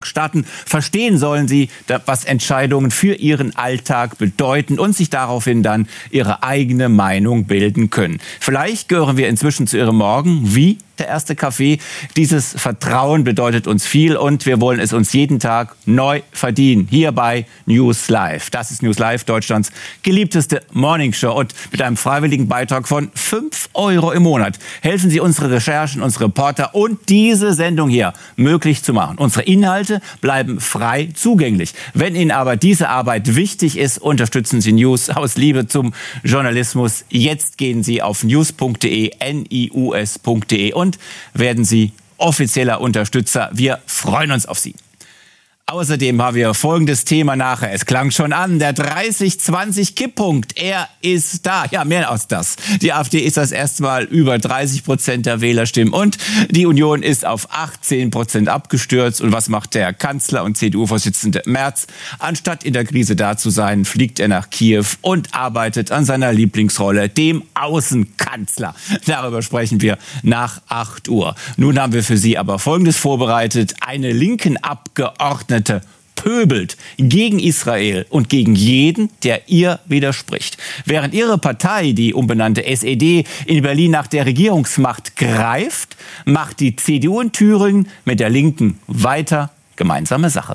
starten. Verstehen sollen sie, was Entscheidungen für ihren Alltag bedeuten und sich daraufhin dann ihre eigene Meinung bilden können. Vielleicht gehören wir inzwischen zu ihrem Morgen wie der erste Kaffee. Dieses Vertrauen bedeutet uns viel und wir wollen es uns jeden Tag neu verdienen. Hier bei News Live. Das ist News Live, Deutschlands geliebteste Morningshow. Und mit einem freiwilligen Beitrag von 5 € im Monat helfen Sie unsere Recherchen, unsere Reporter und diese Sendung hier möglich zu machen. Unsere Inhalte bleiben frei zugänglich. Wenn Ihnen aber diese Arbeit wichtig ist, unterstützen Sie News aus Liebe zum Journalismus. Jetzt gehen Sie auf news.de, nius.de und werden Sie offizieller Unterstützer. Wir freuen uns auf Sie. Außerdem haben wir folgendes Thema nachher. Es klang schon an, der 30-20-Kipppunkt. Er ist da. Ja, mehr als das. Die AfD ist das erste Mal über 30% der Wählerstimmen und die Union ist auf 18% abgestürzt. Und was macht der Kanzler und CDU-Vorsitzende Merz? Anstatt in der Krise da zu sein, fliegt er nach Kiew und arbeitet an seiner Lieblingsrolle, dem Außenkanzler. Darüber sprechen wir nach 8 Uhr. Nun haben wir für Sie aber Folgendes vorbereitet. Eine linken Abgeordnete pöbelt gegen Israel und gegen jeden, der ihr widerspricht. Während ihre Partei, die umbenannte SED, in Berlin nach der Regierungsmacht greift, macht die CDU in Thüringen mit der Linken weiter gemeinsame Sache.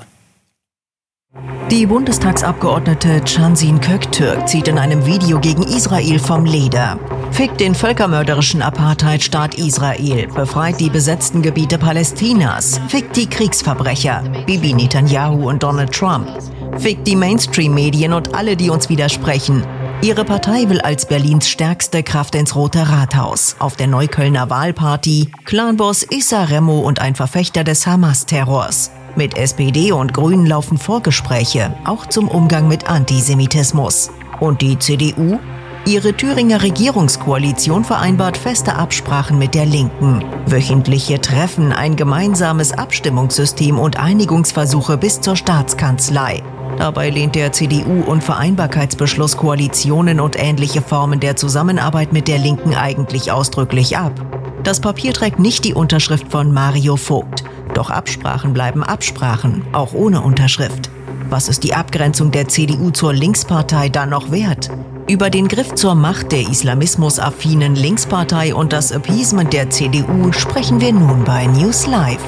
Die Bundestagsabgeordnete Cansin Köktürk zieht in einem Video gegen Israel vom Leder. Fickt den völkermörderischen Apartheidstaat Israel, befreit die besetzten Gebiete Palästinas, fickt die Kriegsverbrecher, Bibi Netanyahu und Donald Trump, fickt die Mainstream-Medien und alle, die uns widersprechen. Ihre Partei will als Berlins stärkste Kraft ins Rote Rathaus. Auf der Neuköllner Wahlparty Clanboss Issa Remo und ein Verfechter des Hamas-Terrors. Mit SPD und Grünen laufen Vorgespräche, auch zum Umgang mit Antisemitismus. Und die CDU? Ihre Thüringer Regierungskoalition vereinbart feste Absprachen mit der Linken. Wöchentliche Treffen, ein gemeinsames Abstimmungssystem und Einigungsversuche bis zur Staatskanzlei. Dabei lehnt der CDU-Unvereinbarkeitsbeschluss Koalitionen und ähnliche Formen der Zusammenarbeit mit der Linken eigentlich ausdrücklich ab. Das Papier trägt nicht die Unterschrift von Mario Vogt. Doch Absprachen bleiben Absprachen, auch ohne Unterschrift. Was ist die Abgrenzung der CDU zur Linkspartei dann noch wert? Über den Griff zur Macht der islamismusaffinen Linkspartei und das Appeasement der CDU sprechen wir nun bei News Live.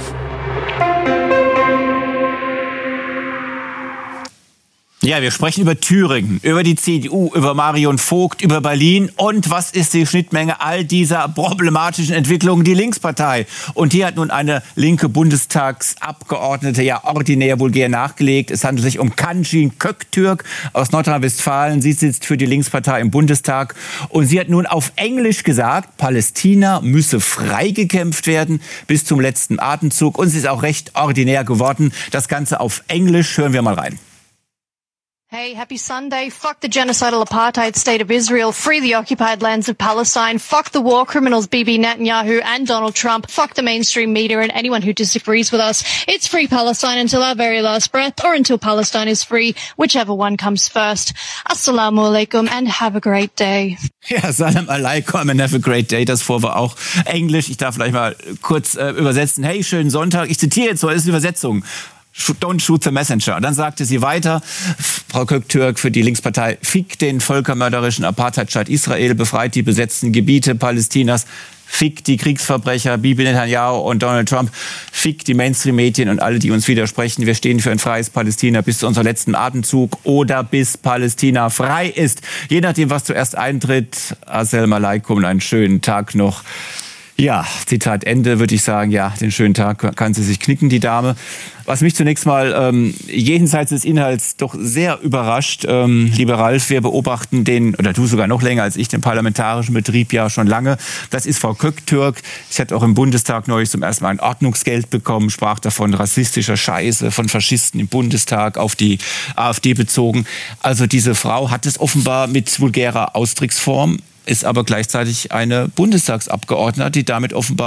Ja, wir sprechen über Thüringen, über die CDU, über Marion Vogt, über Berlin und was ist die Schnittmenge all dieser problematischen Entwicklungen? Die Linkspartei. Und hier hat nun eine linke Bundestagsabgeordnete ja ordinär vulgär nachgelegt. Es handelt sich um Cansin Köktürk aus Nordrhein-Westfalen. Sie sitzt für die Linkspartei im Bundestag und sie hat nun auf Englisch gesagt, Palästina müsse freigekämpft werden bis zum letzten Atemzug. Und sie ist auch recht ordinär geworden. Das Ganze auf Englisch. Hören wir mal rein. Hey, happy Sunday. Fuck the genocidal apartheid state of Israel. Free the occupied lands of Palestine. Fuck the war criminals Bibi Netanyahu and Donald Trump. Fuck the mainstream media and anyone who disagrees with us. It's free Palestine until our very last breath or until Palestine is free, whichever one comes first. Assalamu alaikum and have a great day. Ja, Salam alaikum and have a great day. Das vor war auch Englisch. Ich darf vielleicht mal kurz übersetzen. Hey, schönen Sonntag. Ich zitiere jetzt so, das ist die Übersetzung. Don't shoot the messenger. Und dann sagte sie weiter, Frau Köktürk für die Linkspartei, fick den völkermörderischen Apartheidstaat Israel, befreit die besetzten Gebiete Palästinas, fick die Kriegsverbrecher, Bibi Netanyahu und Donald Trump, fick die Mainstream-Medien und alle, die uns widersprechen. Wir stehen für ein freies Palästina bis zu unserem letzten Atemzug oder bis Palästina frei ist. Je nachdem, was zuerst eintritt. Assalamu alaikum und einen schönen Tag noch. Ja, Zitat Ende, würde ich sagen. Ja, den schönen Tag kann sie sich knicken, die Dame. Was mich zunächst mal jenseits des Inhalts doch sehr überrascht, lieber Ralf, wir beobachten den, oder du sogar noch länger als ich, den parlamentarischen Betrieb ja schon lange. Das ist Frau Köktürk. Sie hat auch im Bundestag neulich zum ersten Mal ein Ordnungsgeld bekommen, sprach davon rassistischer Scheiße, von Faschisten im Bundestag auf die AfD bezogen. Also diese Frau hat es offenbar mit vulgärer Ausdrucksform, ist aber gleichzeitig eine Bundestagsabgeordnete, die damit offenbar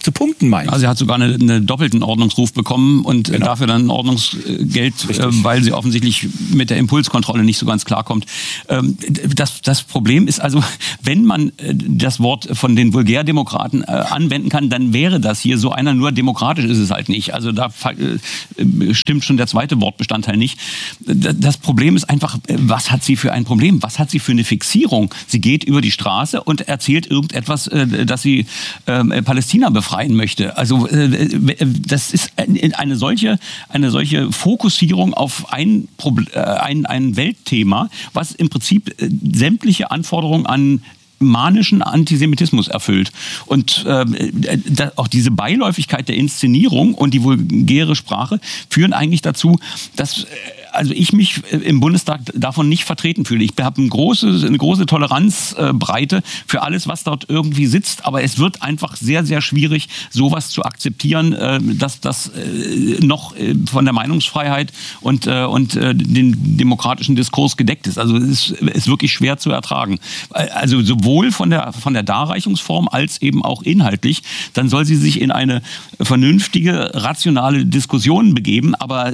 zu punkten meint. Also sie hat sogar einen doppelten Ordnungsruf bekommen und dafür dann ein Ordnungsgeld, weil sie offensichtlich mit der Impulskontrolle nicht so ganz klarkommt. Das Problem ist also, wenn man das Wort von den Vulgärdemokraten anwenden kann, dann wäre das hier so einer, nur demokratisch ist es halt nicht. Also da stimmt schon der zweite Wortbestandteil nicht. Das Problem ist einfach, was hat sie für ein Problem? Was hat sie für eine Fixierung? Sie geht über die Straße und erzählt irgendetwas, dass sie Palästina befreien möchte. Also das ist eine solche Fokussierung auf ein Weltthema, was im Prinzip sämtliche Anforderungen an manischen Antisemitismus erfüllt. Und auch diese Beiläufigkeit der Inszenierung und die vulgäre Sprache führen eigentlich dazu, dass ich mich im Bundestag davon nicht vertreten fühle. Ich habe eine große Toleranzbreite für alles, was dort irgendwie sitzt, aber es wird einfach sehr, sehr schwierig, sowas zu akzeptieren, dass das noch von der Meinungsfreiheit und dem demokratischen Diskurs gedeckt ist. Also es ist wirklich schwer zu ertragen. Also sowohl von der Darreichungsform als eben auch inhaltlich. Dann soll sie sich in eine vernünftige, rationale Diskussion begeben, aber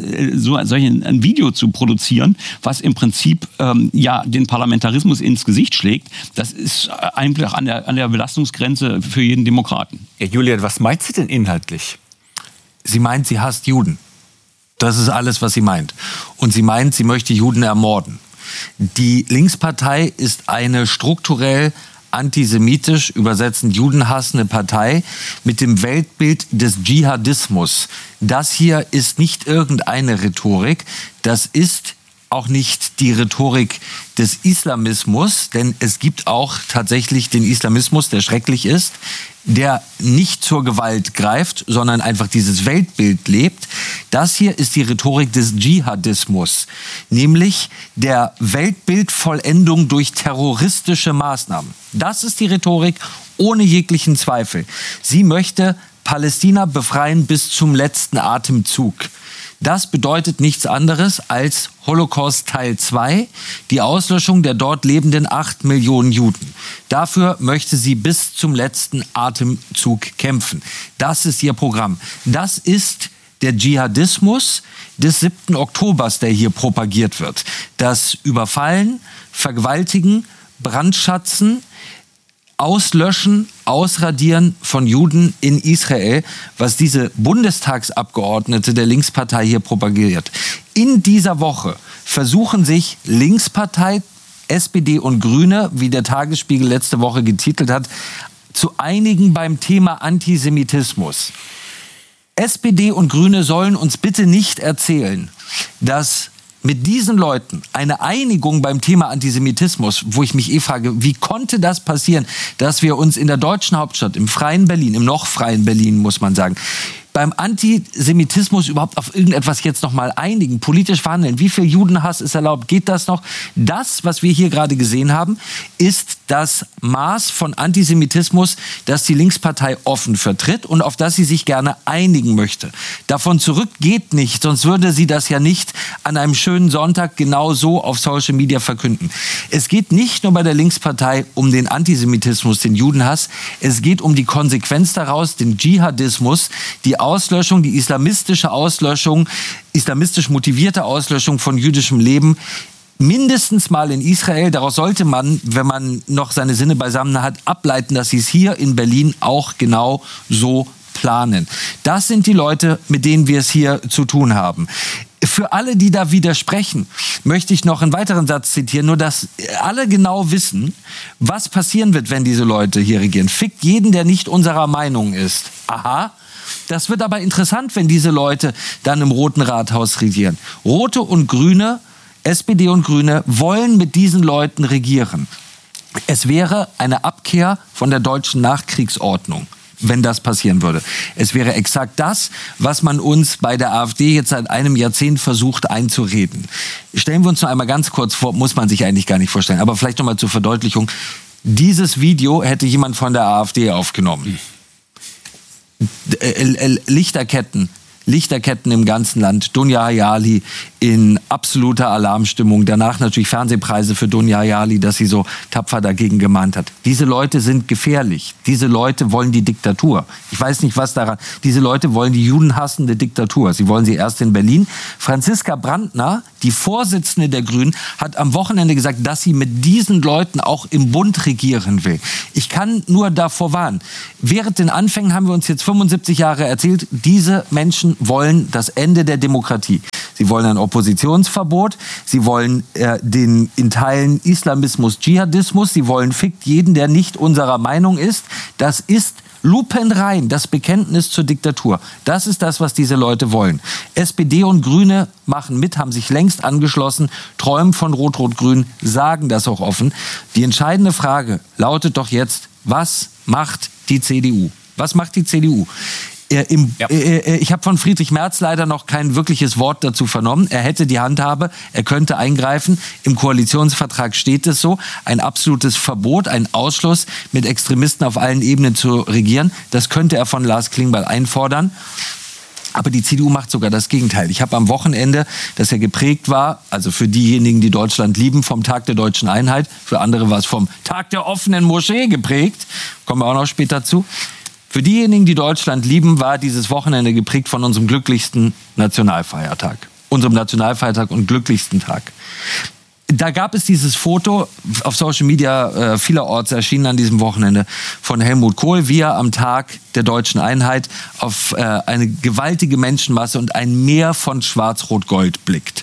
ein Video zu produzieren, was im Prinzip den Parlamentarismus ins Gesicht schlägt, das ist einfach an der Belastungsgrenze für jeden Demokraten. Ja, Julian, was meint sie denn inhaltlich? Sie meint, sie hasst Juden. Das ist alles, was sie meint. Und sie meint, sie möchte Juden ermorden. Die Linkspartei ist eine strukturell antisemitisch, übersetzend judenhassende Partei mit dem Weltbild des Dschihadismus. Das hier ist nicht irgendeine Rhetorik, das ist auch nicht die Rhetorik des Islamismus, denn es gibt auch tatsächlich den Islamismus, der schrecklich ist, der nicht zur Gewalt greift, sondern einfach dieses Weltbild lebt. Das hier ist die Rhetorik des Dschihadismus, nämlich der Weltbildvollendung durch terroristische Maßnahmen. Das ist die Rhetorik ohne jeglichen Zweifel. Sie möchte Palästina befreien bis zum letzten Atemzug. Das bedeutet nichts anderes als Holocaust Teil 2, die Auslöschung der dort lebenden 8 Millionen Juden. Dafür möchte sie bis zum letzten Atemzug kämpfen. Das ist ihr Programm. Das ist der Dschihadismus des 7. Oktobers, der hier propagiert wird. Das Überfallen, Vergewaltigen, Brandschatzen, Auslöschen, Ausradieren von Juden in Israel, was diese Bundestagsabgeordnete der Linkspartei hier propagiert. In dieser Woche versuchen sich Linkspartei, SPD und Grüne, wie der Tagesspiegel letzte Woche getitelt hat, zu einigen beim Thema Antisemitismus. SPD und Grüne sollen uns bitte nicht erzählen, dass mit diesen Leuten eine Einigung beim Thema Antisemitismus, wo ich mich frage, wie konnte das passieren, dass wir uns in der deutschen Hauptstadt, im freien Berlin, im noch freien Berlin, muss man sagen, beim Antisemitismus überhaupt auf irgendetwas jetzt noch mal einigen, politisch verhandeln. Wie viel Judenhass ist erlaubt? Geht das noch? Das, was wir hier gerade gesehen haben, ist das Maß von Antisemitismus, das die Linkspartei offen vertritt und auf das sie sich gerne einigen möchte. Davon zurück geht nicht, sonst würde sie das ja nicht an einem schönen Sonntag genau so auf Social Media verkünden. Es geht nicht nur bei der Linkspartei um den Antisemitismus, den Judenhass. Es geht um die Konsequenz daraus, den Dschihadismus, die Auslöschung, die islamistische Auslöschung, islamistisch motivierte Auslöschung von jüdischem Leben, mindestens mal in Israel. Daraus sollte man, wenn man noch seine Sinne beisammen hat, ableiten, dass sie es hier in Berlin auch genau so planen. Das sind die Leute, mit denen wir es hier zu tun haben. Für alle, die da widersprechen, möchte ich noch einen weiteren Satz zitieren, nur dass alle genau wissen, was passieren wird, wenn diese Leute hier regieren. Fickt jeden, der nicht unserer Meinung ist. Aha. Das wird aber interessant, wenn diese Leute dann im Roten Rathaus regieren. Rote und Grüne, SPD und Grüne wollen mit diesen Leuten regieren. Es wäre eine Abkehr von der deutschen Nachkriegsordnung, wenn das passieren würde. Es wäre exakt das, was man uns bei der AfD jetzt seit einem Jahrzehnt versucht einzureden. Stellen wir uns noch einmal ganz kurz vor, muss man sich eigentlich gar nicht vorstellen, aber vielleicht noch mal zur Verdeutlichung. Dieses Video hätte jemand von der AfD aufgenommen. Lichterketten im ganzen Land. Dunja Hayali in absoluter Alarmstimmung. Danach natürlich Fernsehpreise für Dunja Hayali, dass sie so tapfer dagegen gemahnt hat. Diese Leute sind gefährlich. Diese Leute wollen die Diktatur. Ich weiß nicht, was daran... Diese Leute wollen die judenhassende Diktatur. Sie wollen sie erst in Berlin. Franziska Brandner, die Vorsitzende der Grünen, hat am Wochenende gesagt, dass sie mit diesen Leuten auch im Bund regieren will. Ich kann nur davor warnen. Während den Anfängen haben wir uns jetzt 75 Jahre erzählt, diese Menschen wollen das Ende der Demokratie. Sie wollen ein Oppositionsverbot, sie wollen den in Teilen Islamismus, Dschihadismus, sie wollen fickt jeden, der nicht unserer Meinung ist. Das ist lupenrein das Bekenntnis zur Diktatur. Das ist das, was diese Leute wollen. SPD und Grüne machen mit, haben sich längst angeschlossen, träumen von Rot-Rot-Grün, sagen das auch offen. Die entscheidende Frage lautet doch jetzt, was macht die CDU? Was macht die CDU? Ich habe von Friedrich Merz leider noch kein wirkliches Wort dazu vernommen. Er hätte die Handhabe, er könnte eingreifen. Im Koalitionsvertrag steht es so. Ein absolutes Verbot, ein Ausschluss, mit Extremisten auf allen Ebenen zu regieren. Das könnte er von Lars Klingbeil einfordern. Aber die CDU macht sogar das Gegenteil. Ich habe am Wochenende, das ja geprägt war, also für diejenigen, die Deutschland lieben, vom Tag der Deutschen Einheit, für andere war es vom Tag der offenen Moschee geprägt, kommen wir auch noch später zu. Für diejenigen, die Deutschland lieben, war dieses Wochenende geprägt von unserem glücklichsten Nationalfeiertag. Unserem Nationalfeiertag und glücklichsten Tag. Da gab es dieses Foto, auf Social Media vielerorts erschienen an diesem Wochenende, von Helmut Kohl, wie er am Tag der Deutschen Einheit auf eine gewaltige Menschenmasse und ein Meer von Schwarz-Rot-Gold blickt.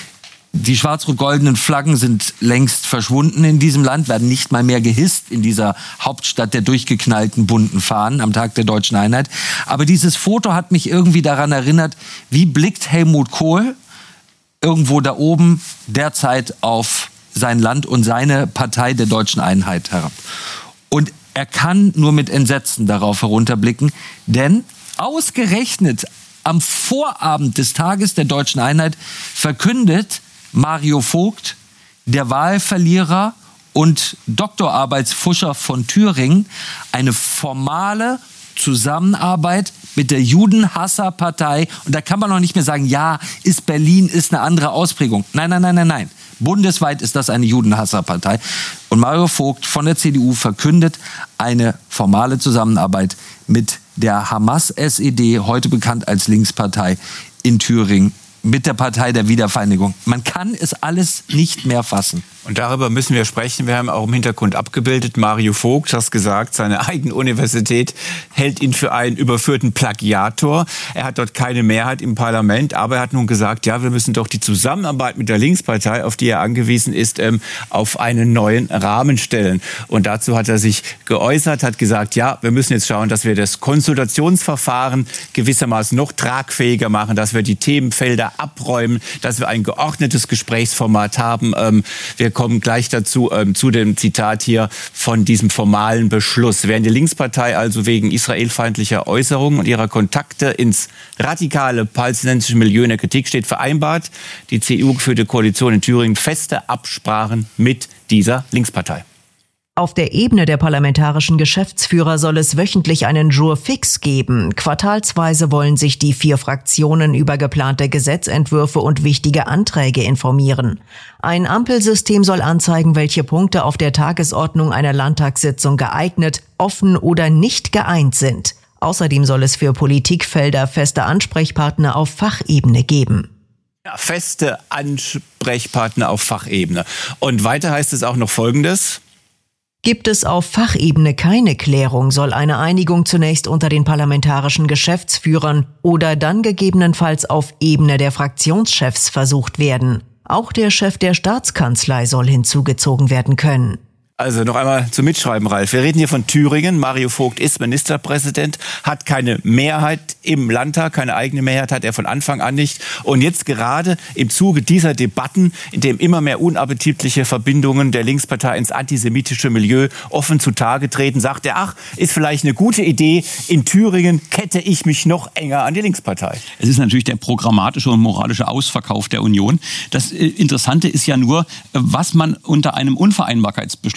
Die schwarz-rot-goldenen Flaggen sind längst verschwunden in diesem Land, werden nicht mal mehr gehisst in dieser Hauptstadt der durchgeknallten bunten Fahnen am Tag der Deutschen Einheit. Aber dieses Foto hat mich irgendwie daran erinnert, wie blickt Helmut Kohl irgendwo da oben derzeit auf sein Land und seine Partei der Deutschen Einheit herab. Und er kann nur mit Entsetzen darauf herunterblicken, denn ausgerechnet am Vorabend des Tages der Deutschen Einheit verkündet Mario Vogt, der Wahlverlierer und Doktorarbeitsfuscher von Thüringen, eine formale Zusammenarbeit mit der Judenhasserpartei. Und da kann man noch nicht mehr sagen, ja, Berlin ist eine andere Ausprägung. Nein. Bundesweit ist das eine Judenhasserpartei. Und Mario Vogt von der CDU verkündet eine formale Zusammenarbeit mit der Hamas-SED, heute bekannt als Linkspartei in Thüringen, mit der Partei der Wiedervereinigung. Man kann es alles nicht mehr fassen. Und darüber müssen wir sprechen. Wir haben auch im Hintergrund abgebildet. Mario Vogt hat gesagt, seine eigene Universität hält ihn für einen überführten Plagiator. Er hat dort keine Mehrheit im Parlament, aber er hat nun gesagt, ja, wir müssen doch die Zusammenarbeit mit der Linkspartei, auf die er angewiesen ist, auf einen neuen Rahmen stellen. Und dazu hat er sich geäußert, hat gesagt, ja, wir müssen jetzt schauen, dass wir das Konsultationsverfahren gewissermaßen noch tragfähiger machen, dass wir die Themenfelder abräumen, dass wir ein geordnetes Gesprächsformat haben. Wir kommen gleich dazu, zu dem Zitat hier von diesem formalen Beschluss. Während die Linkspartei also wegen israelfeindlicher Äußerungen und ihrer Kontakte ins radikale palästinensische Milieu in der Kritik steht, vereinbart die CDU-geführte Koalition in Thüringen feste Absprachen mit dieser Linkspartei. Auf der Ebene der parlamentarischen Geschäftsführer soll es wöchentlich einen Jour fix geben. Quartalsweise wollen sich die 4 Fraktionen über geplante Gesetzentwürfe und wichtige Anträge informieren. Ein Ampelsystem soll anzeigen, welche Punkte auf der Tagesordnung einer Landtagssitzung geeignet, offen oder nicht geeint sind. Außerdem soll es für Politikfelder feste Ansprechpartner auf Fachebene geben. Ja, feste Ansprechpartner auf Fachebene. Und weiter heißt es auch noch Folgendes. Gibt es auf Fachebene keine Klärung, soll eine Einigung zunächst unter den parlamentarischen Geschäftsführern oder dann gegebenenfalls auf Ebene der Fraktionschefs versucht werden. Auch der Chef der Staatskanzlei soll hinzugezogen werden können. Also noch einmal zum Mitschreiben, Ralf. Wir reden hier von Thüringen. Mario Vogt ist Ministerpräsident, hat keine Mehrheit im Landtag, keine eigene Mehrheit hat er von Anfang an nicht. Und jetzt gerade im Zuge dieser Debatten, in dem immer mehr unappetitliche Verbindungen der Linkspartei ins antisemitische Milieu offen zutage treten, sagt er, ach, ist vielleicht eine gute Idee, in Thüringen kette ich mich noch enger an die Linkspartei. Es ist natürlich der programmatische und moralische Ausverkauf der Union. Das Interessante ist ja nur, was man unter einem Unvereinbarkeitsbeschluss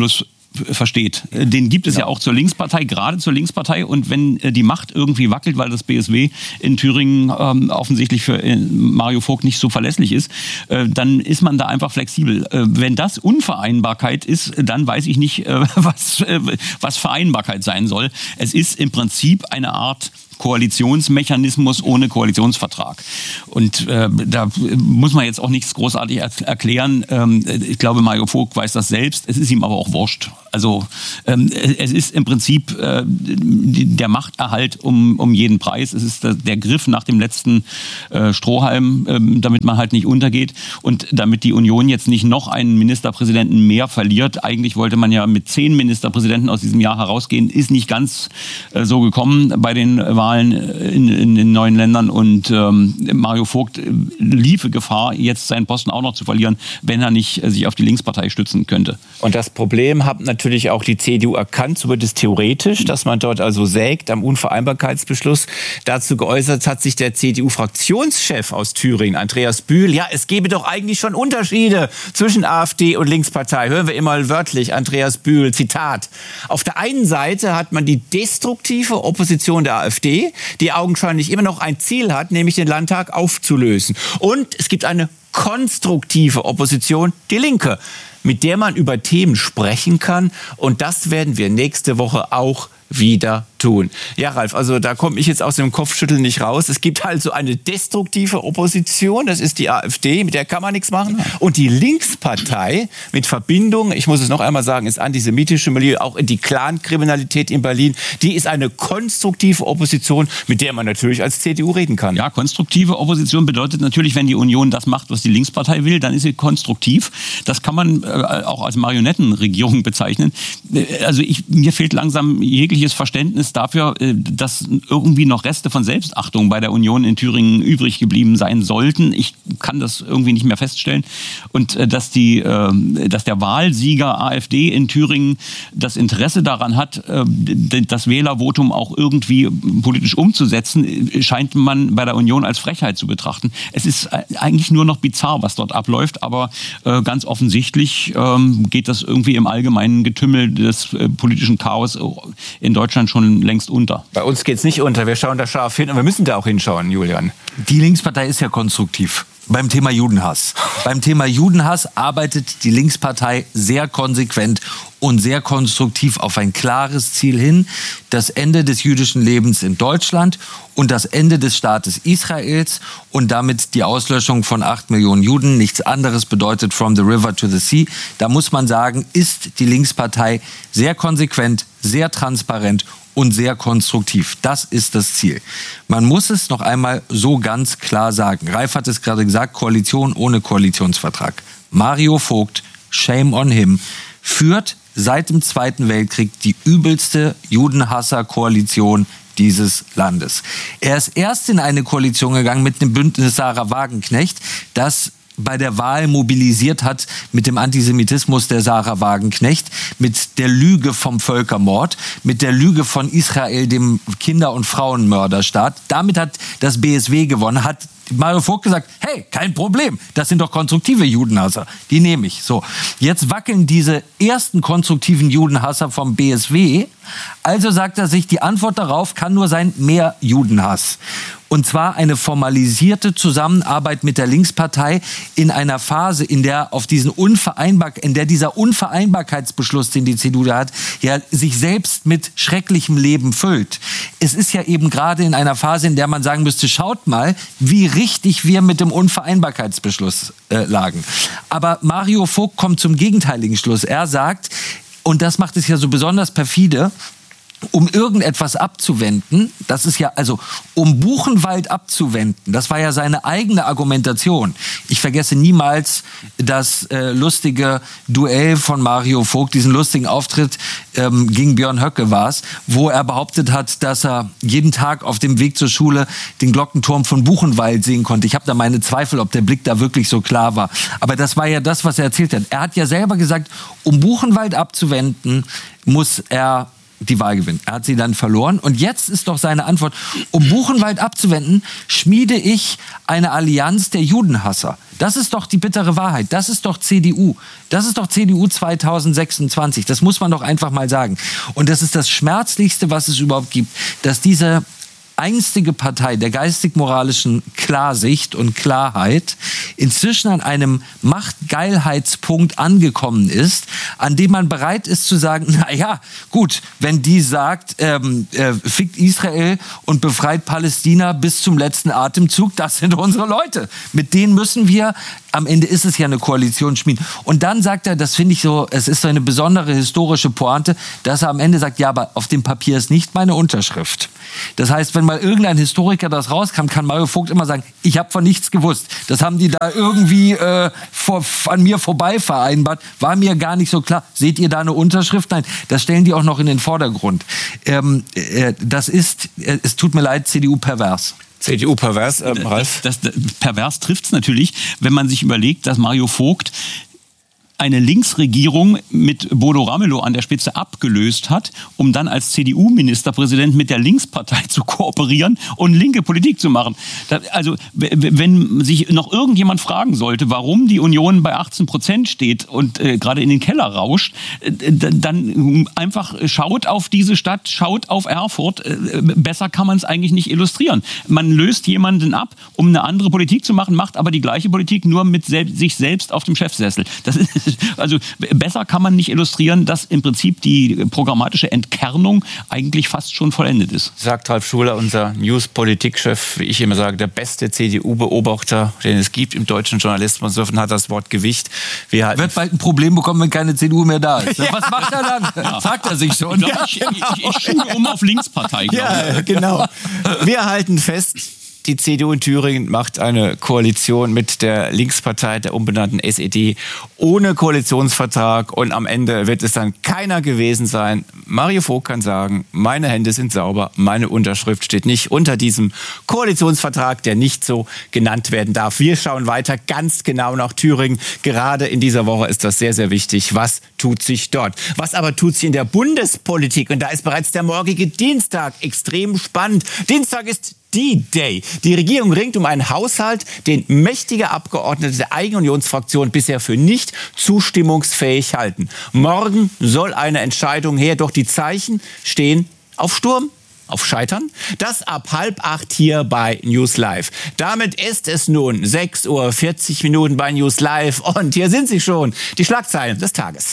versteht. Den gibt es ja auch zur Linkspartei, gerade zur Linkspartei. Und wenn die Macht irgendwie wackelt, weil das BSW in Thüringen offensichtlich für Mario Vogt nicht so verlässlich ist, dann ist man da einfach flexibel. Wenn das Unvereinbarkeit ist, dann weiß ich nicht, was Vereinbarkeit sein soll. Es ist im Prinzip eine Art Koalitionsmechanismus ohne Koalitionsvertrag. Und da muss man jetzt auch nichts großartig erklären. Ich glaube, Mario Vogt weiß das selbst. Es ist ihm aber auch wurscht. Also es ist im Prinzip der Machterhalt um jeden Preis. Es ist der Griff nach dem letzten Strohhalm, damit man halt nicht untergeht und damit die Union jetzt nicht noch einen Ministerpräsidenten mehr verliert. Eigentlich wollte man ja mit 10 Ministerpräsidenten aus diesem Jahr herausgehen. Ist nicht ganz so gekommen bei den Wahlen in den neuen Ländern und Mario Vogt liefe Gefahr, jetzt seinen Posten auch noch zu verlieren, wenn er nicht sich auf die Linkspartei stützen könnte. Und das Problem hat natürlich auch die CDU erkannt, so wird es theoretisch, dass man dort also sägt am Unvereinbarkeitsbeschluss. Dazu geäußert hat sich der CDU-Fraktionschef aus Thüringen, Andreas Bühl. Ja, es gebe doch eigentlich schon Unterschiede zwischen AfD und Linkspartei. Hören wir immer wörtlich Andreas Bühl, Zitat. Auf der einen Seite hat man die destruktive Opposition der AfD, die augenscheinlich immer noch ein Ziel hat, nämlich den Landtag aufzulösen. Und es gibt eine konstruktive Opposition, die Linke, mit der man über Themen sprechen kann. Und das werden wir nächste Woche auch wieder tun. Ja, Ralf, also da komme ich jetzt aus dem Kopfschütteln nicht raus. Es gibt also eine destruktive Opposition, das ist die AfD, mit der kann man nichts machen. Und die Linkspartei mit Verbindung, ich muss es noch einmal sagen, ins antisemitische Milieu, auch in die Clankriminalität in Berlin, die ist eine konstruktive Opposition, mit der man natürlich als CDU reden kann. Ja, konstruktive Opposition bedeutet natürlich, wenn die Union das macht, was die Linkspartei will, dann ist sie konstruktiv. Das kann man auch als Marionettenregierung bezeichnen. Also mir fehlt langsam jegliches Verständnis dafür, dass irgendwie noch Reste von Selbstachtung bei der Union in Thüringen übrig geblieben sein sollten. Ich kann das irgendwie nicht mehr feststellen. Und dass der Wahlsieger AfD in Thüringen das Interesse daran hat, das Wählervotum auch irgendwie politisch umzusetzen, scheint man bei der Union als Frechheit zu betrachten. Es ist eigentlich nur noch bizarr, was dort abläuft, aber ganz offensichtlich geht das irgendwie im allgemeinen Getümmel des politischen Chaos in Deutschland schon längst unter. Bei uns geht's nicht unter. Wir schauen da scharf hin und wir müssen da auch hinschauen, Julian. Die Linkspartei ist ja konstruktiv. Beim Thema Judenhass. Beim Thema Judenhass arbeitet die Linkspartei sehr konsequent und sehr konstruktiv auf ein klares Ziel hin. Das Ende des jüdischen Lebens in Deutschland und das Ende des Staates Israels und damit die Auslöschung von 8 Millionen Juden. Nichts anderes bedeutet from the river to the sea. Da muss man sagen, ist die Linkspartei sehr konsequent, sehr transparent und sehr konstruktiv. Das ist das Ziel. Man muss es noch einmal so ganz klar sagen. Ralf hat es gerade gesagt, Koalition ohne Koalitionsvertrag. Mario Vogt, shame on him, führt seit dem Zweiten Weltkrieg die übelste Judenhasser-Koalition dieses Landes. Er ist erst in eine Koalition gegangen mit dem Bündnis Sarah Wagenknecht, das bei der Wahl mobilisiert hat mit dem Antisemitismus der Sarah Wagenknecht, mit der Lüge vom Völkermord, mit der Lüge von Israel, dem Kinder- und Frauenmörderstaat. Damit hat das BSW gewonnen, hat Mario Vogt gesagt, hey, kein Problem, das sind doch konstruktive Judenhasser, die nehme ich. So, jetzt wackeln diese ersten konstruktiven Judenhasser vom BSW, also sagt er sich, die Antwort darauf kann nur sein, mehr Judenhass. Und zwar eine formalisierte Zusammenarbeit mit der Linkspartei in einer Phase, in der dieser Unvereinbarkeitsbeschluss, den die CDU da hat, ja sich selbst mit schrecklichem Leben füllt. Es ist ja eben gerade in einer Phase, in der man sagen müsste, schaut mal, wie richtig wir mit dem Unvereinbarkeitsbeschluss lagen. Aber Mario Vogt kommt zum gegenteiligen Schluss. Er sagt, und das macht es ja so besonders perfide, um irgendetwas abzuwenden, das ist ja, also um Buchenwald abzuwenden, das war ja seine eigene Argumentation. Ich vergesse niemals das lustige Duell von Mario Vogt, diesen lustigen Auftritt gegen Björn Höcke war es, wo er behauptet hat, dass er jeden Tag auf dem Weg zur Schule den Glockenturm von Buchenwald sehen konnte. Ich habe da meine Zweifel, ob der Blick da wirklich so klar war. Aber das war ja das, was er erzählt hat. Er hat ja selber gesagt, um Buchenwald abzuwenden, muss er die Wahl gewinnt. Er hat sie dann verloren. Und jetzt ist doch seine Antwort, um Buchenwald abzuwenden, schmiede ich eine Allianz der Judenhasser. Das ist doch die bittere Wahrheit. Das ist doch CDU. Das ist doch CDU 2026. Das muss man doch einfach mal sagen. Und das ist das Schmerzlichste, was es überhaupt gibt, dass diese einstige Partei der geistig-moralischen Klarsicht und Klarheit inzwischen an einem Machtgeilheitspunkt angekommen ist, an dem man bereit ist zu sagen, na ja, gut, wenn die sagt, fickt Israel und befreit Palästina bis zum letzten Atemzug, das sind unsere Leute. Mit denen müssen wir, am Ende ist es ja eine Koalition schmieden. Und dann sagt er, das finde ich so, es ist so eine besondere historische Pointe, dass er am Ende sagt, ja, aber auf dem Papier ist nicht meine Unterschrift. Das heißt, wenn mal irgendein Historiker das rauskam, kann Mario Vogt immer sagen, ich habe von nichts gewusst. Das haben die da irgendwie an mir vorbei vereinbart. War mir gar nicht so klar. Seht ihr da eine Unterschrift? Nein, das stellen die auch noch in den Vordergrund. Das ist, es tut mir leid, CDU pervers. CDU pervers, Ralf? Das pervers trifft's natürlich, wenn man sich überlegt, dass Mario Vogt eine Linksregierung mit Bodo Ramelow an der Spitze abgelöst hat, um dann als CDU-Ministerpräsident mit der Linkspartei zu kooperieren und linke Politik zu machen. Also wenn sich noch irgendjemand fragen sollte, warum die Union bei 18% steht und gerade in den Keller rauscht, dann einfach schaut auf diese Stadt, schaut auf Erfurt. Besser kann man es eigentlich nicht illustrieren. Man löst jemanden ab, um eine andere Politik zu machen, macht aber die gleiche Politik nur mit sich selbst auf dem Chefsessel. Das ist also besser kann man nicht illustrieren, dass im Prinzip die programmatische Entkernung eigentlich fast schon vollendet ist. Sagt Ralf Schuler, unser News-Politikchef, wie ich immer sage, der beste CDU-Beobachter, den es gibt im deutschen Journalismus. Insofern hat das Wort Gewicht. Wird bald ein Problem bekommen, wenn keine CDU mehr da ist. Ja. Was macht er dann? Ja. Sagt er sich schon. Ja, ich schule um auf Linkspartei. Ja, genau. Wir halten fest, die CDU in Thüringen macht eine Koalition mit der Linkspartei, der umbenannten SED, ohne Koalitionsvertrag. Und am Ende wird es dann keiner gewesen sein. Mario Vogt kann sagen, meine Hände sind sauber, meine Unterschrift steht nicht unter diesem Koalitionsvertrag, der nicht so genannt werden darf. Wir schauen weiter ganz genau nach Thüringen. Gerade in dieser Woche ist das sehr, sehr wichtig. Was tut sich dort? Was aber tut sich in der Bundespolitik? Und da ist bereits der morgige Dienstag extrem spannend. Dienstag ist D-Day. Die Regierung ringt um einen Haushalt, den mächtige Abgeordnete der eigenen Unionsfraktion bisher für nicht zustimmungsfähig halten. Morgen soll eine Entscheidung her, doch die Zeichen stehen auf Sturm, auf Scheitern. Das ab 7:30 hier bei News Live. Damit ist es nun 6:40 Uhr bei News Live und hier sind sie schon, die Schlagzeilen des Tages.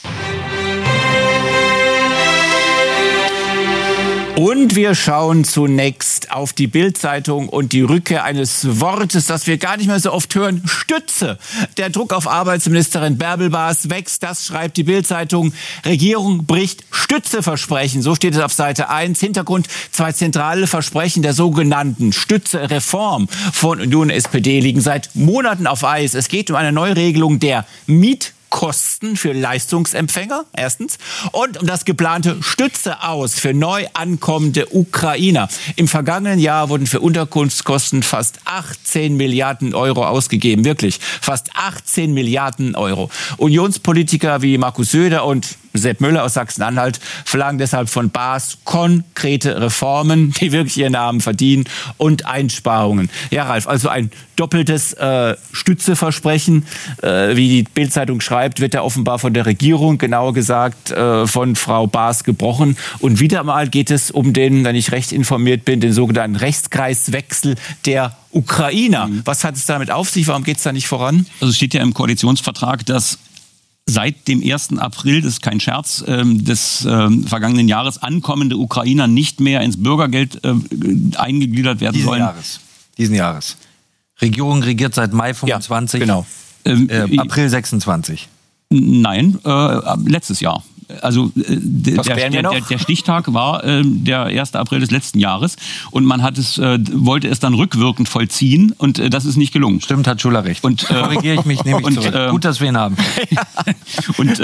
Und wir schauen zunächst auf die Bild-Zeitung und die Rückkehr eines Wortes, das wir gar nicht mehr so oft hören, Stütze. Der Druck auf Arbeitsministerin Bärbel Baas wächst, das schreibt die Bild-Zeitung. Regierung bricht Stützeversprechen, so steht es auf Seite 1. Hintergrund 2 zentrale Versprechen der sogenannten Stütze-Reform von Union und SPD liegen seit Monaten auf Eis. Es geht um eine Neuregelung der Mietkosten für Leistungsempfänger, erstens, und um das geplante Stütze aus für neu ankommende Ukrainer. Im vergangenen Jahr wurden für Unterkunftskosten fast 18 Milliarden Euro ausgegeben, wirklich, fast 18 Milliarden Euro. Unionspolitiker wie Markus Söder und Sepp Müller aus Sachsen-Anhalt verlangen deshalb von Baas konkrete Reformen, die wirklich ihren Namen verdienen, und Einsparungen. Ja, Ralf, also ein doppeltes Stützeversprechen, wie die Bild-Zeitung schreibt, wird da offenbar von der Regierung, genauer gesagt von Frau Baas, gebrochen. Und wieder mal geht es um den, wenn ich recht informiert bin, den sogenannten Rechtskreiswechsel der Ukrainer. Was hat es damit auf sich? Warum geht es da nicht voran? Also es steht ja im Koalitionsvertrag, dass seit dem 1. April, das ist kein Scherz, des vergangenen Jahres ankommende Ukrainer nicht mehr ins Bürgergeld eingegliedert werden sollen. Diesen Jahres. Regierung regiert seit Mai 25. Ja, genau. April 26. Nein, letztes Jahr. Also der Stichtag war der 1. April des letzten Jahres und man wollte es dann rückwirkend vollziehen und das ist nicht gelungen. Stimmt, hat Schuler recht. Und korrigiere ich mich, nehme ich zurück. Gut, dass wir ihn haben. Und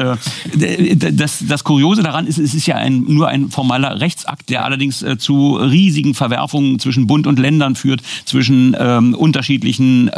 das Kuriose daran ist, es ist ja nur ein formaler Rechtsakt, der allerdings zu riesigen Verwerfungen zwischen Bund und Ländern führt, zwischen unterschiedlichen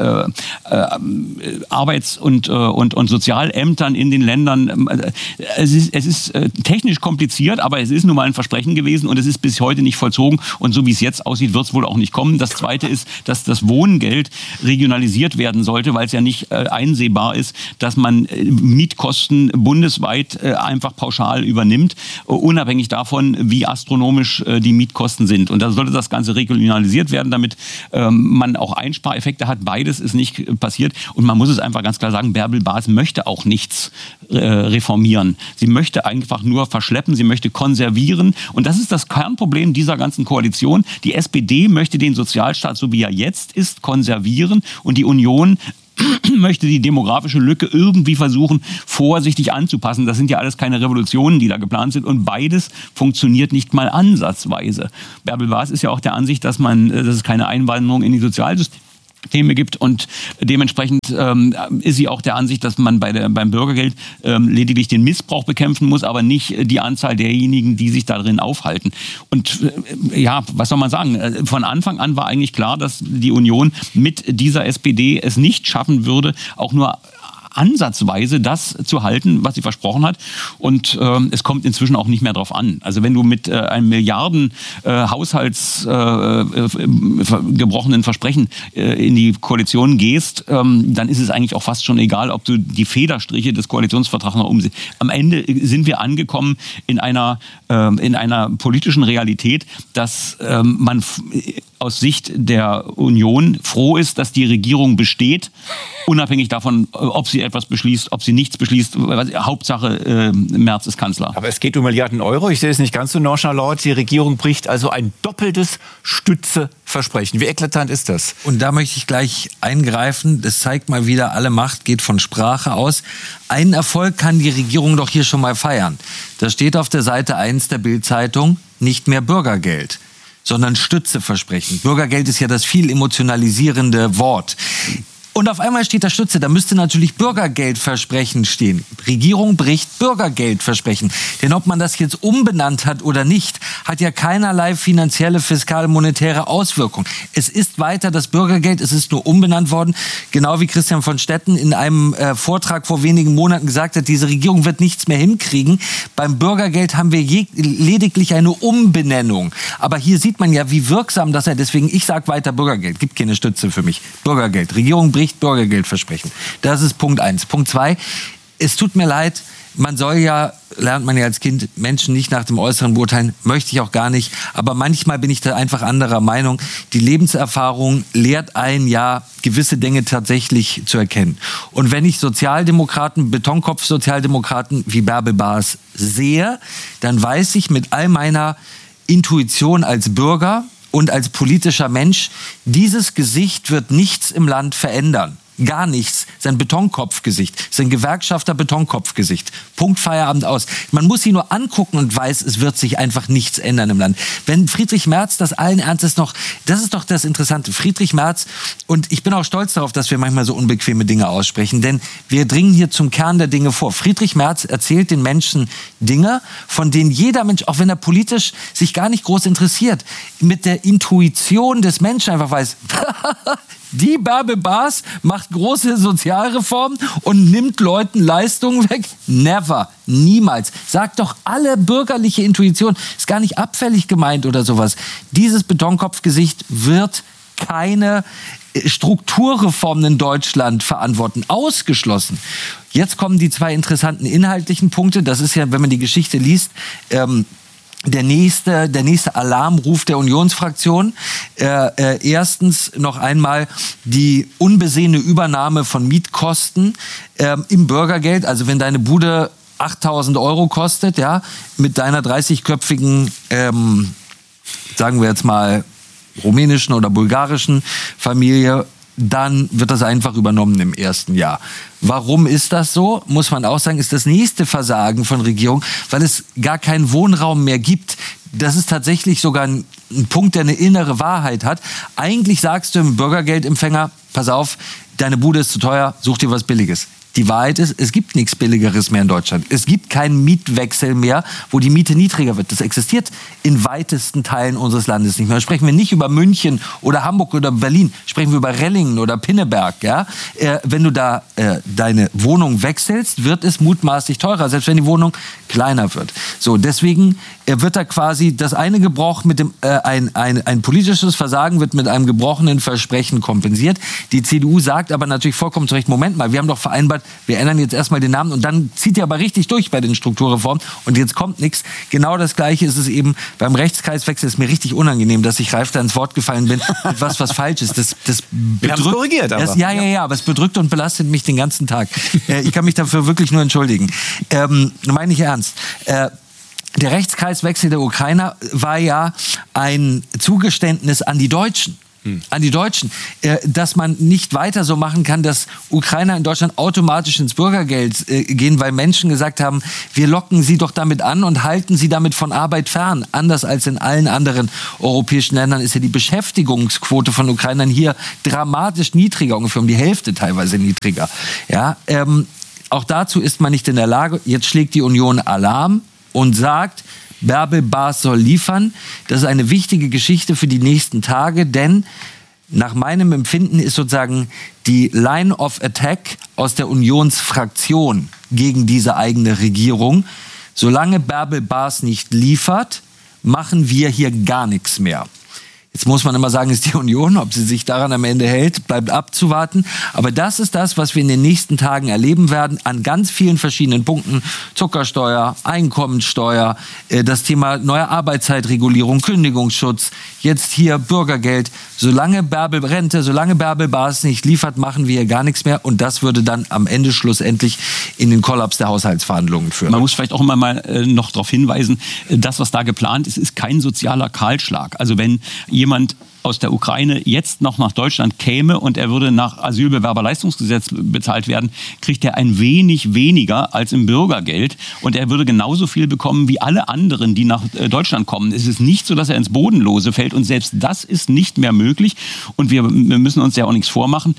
Arbeits- und Sozialämtern in den Ländern. Es ist ist technisch kompliziert, aber es ist nun mal ein Versprechen gewesen und es ist bis heute nicht vollzogen. Und so wie es jetzt aussieht, wird es wohl auch nicht kommen. Das Zweite ist, dass das Wohngeld regionalisiert werden sollte, weil es ja nicht einsehbar ist, dass man Mietkosten bundesweit einfach pauschal übernimmt, unabhängig davon, wie astronomisch die Mietkosten sind. Und da sollte das Ganze regionalisiert werden, damit man auch Einspareffekte hat. Beides ist nicht passiert. Und man muss es einfach ganz klar sagen, Bärbel Baas möchte auch nichts reformieren. Sie möchte einfach nur verschleppen, sie möchte konservieren. Und das ist das Kernproblem dieser ganzen Koalition. Die SPD möchte den Sozialstaat, so wie er jetzt ist, konservieren. Und die Union möchte die demografische Lücke irgendwie versuchen, vorsichtig anzupassen. Das sind ja alles keine Revolutionen, die da geplant sind. Und beides funktioniert nicht mal ansatzweise. Bärbel Baas ist ja auch der Ansicht, dass es keine Einwanderung in die Sozialsysteme gibt und dementsprechend ist sie auch der Ansicht, dass man beim Bürgergeld lediglich den Missbrauch bekämpfen muss, aber nicht die Anzahl derjenigen, die sich darin aufhalten. Und was soll man sagen? Von Anfang an war eigentlich klar, dass die Union mit dieser SPD es nicht schaffen würde, auch nur ansatzweise das zu halten, was sie versprochen hat. Und es kommt inzwischen auch nicht mehr drauf an. Also wenn du mit einem Milliarden haushaltsgebrochenen Versprechen in die Koalition gehst, dann ist es eigentlich auch fast schon egal, ob du die Federstriche des Koalitionsvertrags noch umsetzt. Am Ende sind wir angekommen in einer politischen Realität, dass man aus Sicht der Union froh ist, dass die Regierung besteht, unabhängig davon, ob sie etwas beschließt, ob sie nichts beschließt. Hauptsache, Merz ist Kanzler. Aber es geht um Milliarden Euro. Ich sehe es nicht ganz so nonchalant. Die Regierung bricht also ein doppeltes Stützeversprechen. Wie eklatant ist das? Und da möchte ich gleich eingreifen. Das zeigt mal wieder, alle Macht geht von Sprache aus. Einen Erfolg kann die Regierung doch hier schon mal feiern. Da steht auf der Seite 1 der Bild-Zeitung, nicht mehr Bürgergeld, sondern Stützeversprechen. Bürgergeld ist ja das viel emotionalisierende Wort. Und auf einmal steht da Stütze, da müsste natürlich Bürgergeldversprechen stehen. Regierung bricht Bürgergeldversprechen. Denn ob man das jetzt umbenannt hat oder nicht, hat ja keinerlei finanzielle, fiskale, monetäre Auswirkung. Es ist weiter das Bürgergeld, es ist nur umbenannt worden. Genau wie Christian von Stetten in einem Vortrag vor wenigen Monaten gesagt hat, diese Regierung wird nichts mehr hinkriegen. Beim Bürgergeld haben wir lediglich eine Umbenennung. Aber hier sieht man ja, wie wirksam das ist. Deswegen, ich sage weiter Bürgergeld, gibt keine Stütze für mich. Bürgergeld, Regierung bricht Bürgergeldversprechen. Das ist Punkt 1. Punkt 2, es tut mir leid, man soll ja, lernt man ja als Kind, Menschen nicht nach dem Äußeren beurteilen, möchte ich auch gar nicht, aber manchmal bin ich da einfach anderer Meinung. Die Lebenserfahrung lehrt einen ja, gewisse Dinge tatsächlich zu erkennen. Und wenn ich Sozialdemokraten, Betonkopf-Sozialdemokraten wie Bärbel Baas sehe, dann weiß ich mit all meiner Intuition als Bürger und als politischer Mensch, dieses Gesicht wird nichts im Land verändern. Gar nichts. Sein Betonkopfgesicht. Sein Gewerkschafter-Betonkopfgesicht. Punkt, Feierabend aus. Man muss sie nur angucken und weiß, es wird sich einfach nichts ändern im Land. Wenn Friedrich Merz das allen Ernstes noch, das ist doch das Interessante, Friedrich Merz, und ich bin auch stolz darauf, dass wir manchmal so unbequeme Dinge aussprechen, denn wir dringen hier zum Kern der Dinge vor. Friedrich Merz erzählt den Menschen Dinge, von denen jeder Mensch, auch wenn er politisch sich gar nicht groß interessiert, mit der Intuition des Menschen einfach weiß, die Bärbel Baas macht große Sozialreformen und nimmt Leuten Leistungen weg? Never. Niemals. Sagt doch alle bürgerliche Intuition. Ist gar nicht abfällig gemeint oder sowas. Dieses Betonkopfgesicht wird keine Strukturreformen in Deutschland verantworten. Ausgeschlossen. Jetzt kommen die zwei interessanten inhaltlichen Punkte. Das ist ja, wenn man die Geschichte liest, der nächste Alarmruf der Unionsfraktion. Erstens noch einmal die unbesehene Übernahme von Mietkosten im Bürgergeld. Also wenn deine Bude 8.000 € kostet, ja, mit deiner 30-köpfigen, sagen wir jetzt mal, rumänischen oder bulgarischen Familie, dann wird das einfach übernommen im ersten Jahr. Warum ist das so? Muss man auch sagen, ist das nächste Versagen von Regierung, weil es gar keinen Wohnraum mehr gibt. Das ist tatsächlich sogar ein Punkt, der eine innere Wahrheit hat. Eigentlich sagst du dem Bürgergeldempfänger, pass auf, deine Bude ist zu teuer, such dir was Billiges. Die Wahrheit ist, es gibt nichts Billigeres mehr in Deutschland. Es gibt keinen Mietwechsel mehr, wo die Miete niedriger wird. Das existiert in weitesten Teilen unseres Landes nicht mehr. Sprechen wir nicht über München oder Hamburg oder Berlin, sprechen wir über Rellingen oder Pinneberg. Ja? Wenn du da deine Wohnung wechselst, wird es mutmaßlich teurer, selbst wenn die Wohnung kleiner wird. So, deswegen wird da quasi das eine Gebrochen mit dem ein politisches Versagen wird mit einem gebrochenen Versprechen kompensiert. Die CDU sagt aber natürlich vollkommen zu Recht, Moment mal, wir haben doch vereinbart, wir ändern jetzt erstmal den Namen und dann zieht ihr aber richtig durch bei den Strukturreformen und jetzt kommt nichts. Genau das Gleiche ist es eben beim Rechtskreiswechsel. Ist mir richtig unangenehm, dass ich Ralf da ins Wort gefallen bin mit was falsch ist. Das wir haben es korrigiert. Aber. Aber es bedrückt und belastet mich den ganzen Tag. Ich kann mich dafür wirklich nur entschuldigen. Meine ich ernst. Der Rechtskreiswechsel der Ukrainer war ja ein Zugeständnis an die Deutschen. Dass man nicht weiter so machen kann, dass Ukrainer in Deutschland automatisch ins Bürgergeld gehen, weil Menschen gesagt haben, wir locken sie doch damit an und halten sie damit von Arbeit fern. Anders als in allen anderen europäischen Ländern ist ja die Beschäftigungsquote von Ukrainern hier dramatisch niedriger, ungefähr um die Hälfte teilweise niedriger. Ja, auch dazu ist man nicht in der Lage. Jetzt schlägt die Union Alarm und sagt, Bärbel Baas soll liefern. Das ist eine wichtige Geschichte für die nächsten Tage, denn nach meinem Empfinden ist sozusagen die Line of Attack aus der Unionsfraktion gegen diese eigene Regierung. Solange Bärbel Baas nicht liefert, machen wir hier gar nichts mehr. Jetzt muss man immer sagen, ist die Union, ob sie sich daran am Ende hält, bleibt abzuwarten. Aber das ist das, was wir in den nächsten Tagen erleben werden, an ganz vielen verschiedenen Punkten. Zuckersteuer, Einkommensteuer, das Thema neue Arbeitszeitregulierung, Kündigungsschutz, jetzt hier Bürgergeld. Solange Bärbel Baas nicht liefert, machen wir hier gar nichts mehr. Und das würde dann am Ende schlussendlich in den Kollaps der Haushaltsverhandlungen führen. Man muss vielleicht auch immer mal noch darauf hinweisen, das, was da geplant ist, ist kein sozialer Kahlschlag. Also wenn jemand aus der Ukraine jetzt noch nach Deutschland käme und er würde nach Asylbewerberleistungsgesetz bezahlt werden, kriegt er ein wenig weniger als im Bürgergeld und er würde genauso viel bekommen wie alle anderen, die nach Deutschland kommen. Es ist nicht so, dass er ins Bodenlose fällt und selbst das ist nicht mehr möglich und wir müssen uns ja auch nichts vormachen.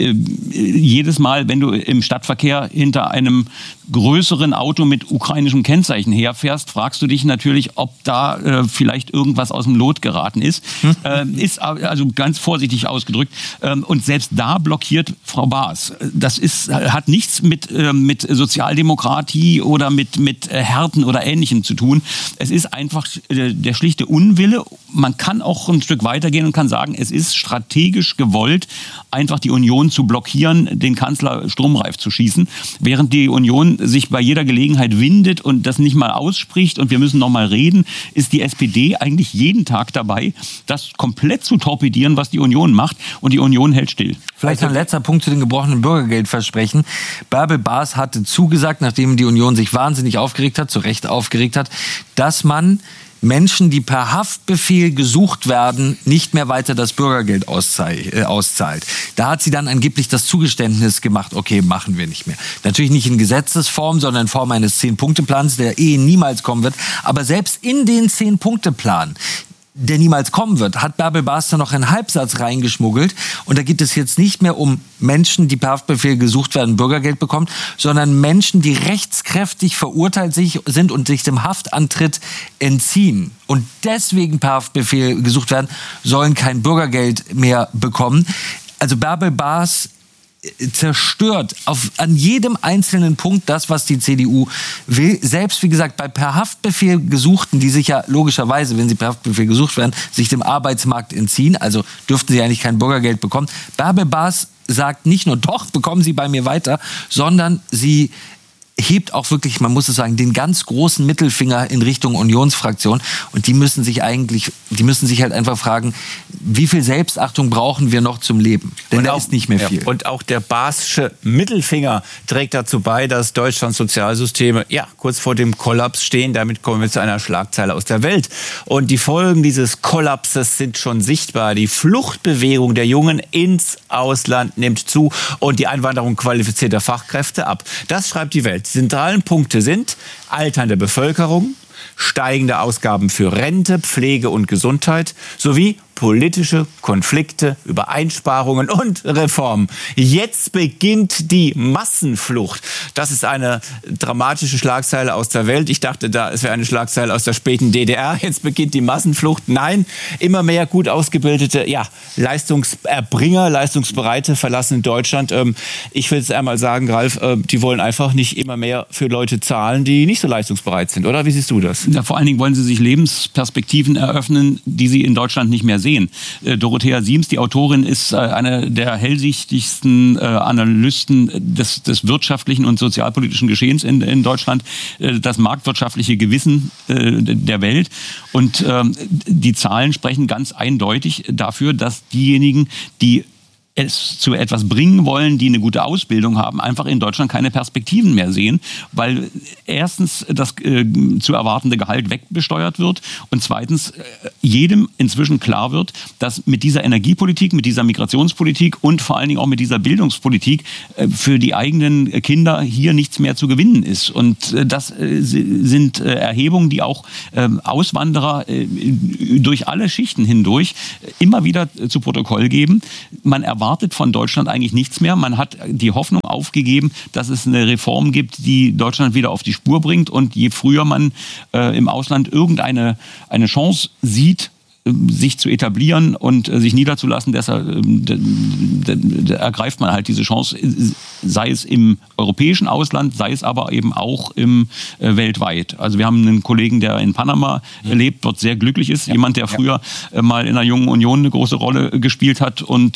Jedes Mal, wenn du im Stadtverkehr hinter einem größeren Auto mit ukrainischem Kennzeichen herfährst, fragst du dich natürlich, ob da vielleicht irgendwas aus dem Lot geraten ist. Ist also ganz vorsichtig ausgedrückt. Und selbst da blockiert Frau Baas. Das hat nichts mit Sozialdemokratie oder mit Härten oder Ähnlichem zu tun. Es ist einfach der schlichte Unwille. Man kann auch ein Stück weitergehen und kann sagen, es ist strategisch gewollt, einfach die Union zu blockieren, den Kanzler stromreif zu schießen, während die Union sich bei jeder Gelegenheit windet und das nicht mal ausspricht und wir müssen noch mal reden, ist die SPD eigentlich jeden Tag dabei, das komplett zu torpedieren, was die Union macht und die Union hält still. Vielleicht ein letzter Punkt zu den gebrochenen Bürgergeldversprechen. Bärbel Baas hatte zugesagt, nachdem die Union sich wahnsinnig aufgeregt hat, zu Recht aufgeregt hat, dass man Menschen, die per Haftbefehl gesucht werden, nicht mehr weiter das Bürgergeld auszahlt. Da hat sie dann angeblich das Zugeständnis gemacht, okay, machen wir nicht mehr. Natürlich nicht in Gesetzesform, sondern in Form eines 10-Punkte-Plans, der niemals kommen wird. Aber selbst in den 10-Punkte-Plan, der niemals kommen wird, hat Bärbel Baas da noch einen Halbsatz reingeschmuggelt. Und da geht es jetzt nicht mehr um Menschen, die per Haftbefehl gesucht werden, Bürgergeld bekommen, sondern Menschen, die rechtskräftig verurteilt sind und sich dem Haftantritt entziehen und deswegen per Haftbefehl gesucht werden, sollen kein Bürgergeld mehr bekommen. Also Bärbel Baas zerstört an jedem einzelnen Punkt das, was die CDU will. Selbst, wie gesagt, bei per Haftbefehl Gesuchten, die sich ja logischerweise, wenn sie per Haftbefehl gesucht werden, sich dem Arbeitsmarkt entziehen, also dürften sie eigentlich kein Bürgergeld bekommen. Bärbel Baas sagt nicht nur, doch, bekommen Sie bei mir weiter, sondern sie hebt auch wirklich, man muss es sagen, den ganz großen Mittelfinger in Richtung Unionsfraktion. Und die müssen sich halt einfach fragen, wie viel Selbstachtung brauchen wir noch zum Leben? Denn da ist nicht mehr viel. Und auch der Baas'sche Mittelfinger trägt dazu bei, dass Deutschlands Sozialsysteme kurz vor dem Kollaps stehen. Damit kommen wir zu einer Schlagzeile aus der Welt. Und die Folgen dieses Kollapses sind schon sichtbar. Die Fluchtbewegung der Jungen ins Ausland nimmt zu und die Einwanderung qualifizierter Fachkräfte ab. Das schreibt die Welt. Die zentralen Punkte sind alternde Bevölkerung, steigende Ausgaben für Rente, Pflege und Gesundheit sowie politische Konflikte, über Einsparungen und Reformen. Jetzt beginnt die Massenflucht. Das ist eine dramatische Schlagzeile aus der Welt. Ich dachte, es wäre eine Schlagzeile aus der späten DDR. Jetzt beginnt die Massenflucht. Nein, immer mehr gut ausgebildete Leistungserbringer, Leistungsbereite verlassen Deutschland. Ich will es einmal sagen, Ralf, die wollen einfach nicht immer mehr für Leute zahlen, die nicht so leistungsbereit sind, oder? Wie siehst du das? Ja, vor allen Dingen wollen sie sich Lebensperspektiven eröffnen, die sie in Deutschland nicht mehr sehen. Dorothea Siems, die Autorin, ist eine der hellsichtigsten Analysten des wirtschaftlichen und sozialpolitischen Geschehens in Deutschland, das marktwirtschaftliche Gewissen der Welt. Und die Zahlen sprechen ganz eindeutig dafür, dass diejenigen, die es zu etwas bringen wollen, die eine gute Ausbildung haben, einfach in Deutschland keine Perspektiven mehr sehen, weil erstens das zu erwartende Gehalt wegbesteuert wird und zweitens jedem inzwischen klar wird, dass mit dieser Energiepolitik, mit dieser Migrationspolitik und vor allen Dingen auch mit dieser Bildungspolitik für die eigenen Kinder hier nichts mehr zu gewinnen ist. Und das sind Erhebungen, die auch Auswanderer durch alle Schichten hindurch immer wieder zu Protokoll geben. Man erwartet von Deutschland eigentlich nichts mehr. Man hat die Hoffnung aufgegeben, dass es eine Reform gibt, die Deutschland wieder auf die Spur bringt. Und je früher man im Ausland irgendeine Chance sieht, sich zu etablieren und sich niederzulassen, deshalb ergreift man halt diese Chance, sei es im europäischen Ausland, sei es aber eben auch im weltweit. Also wir haben einen Kollegen, der in Panama lebt, dort sehr glücklich ist, jemand, der früher mal in der Jungen Union eine große Rolle gespielt hat und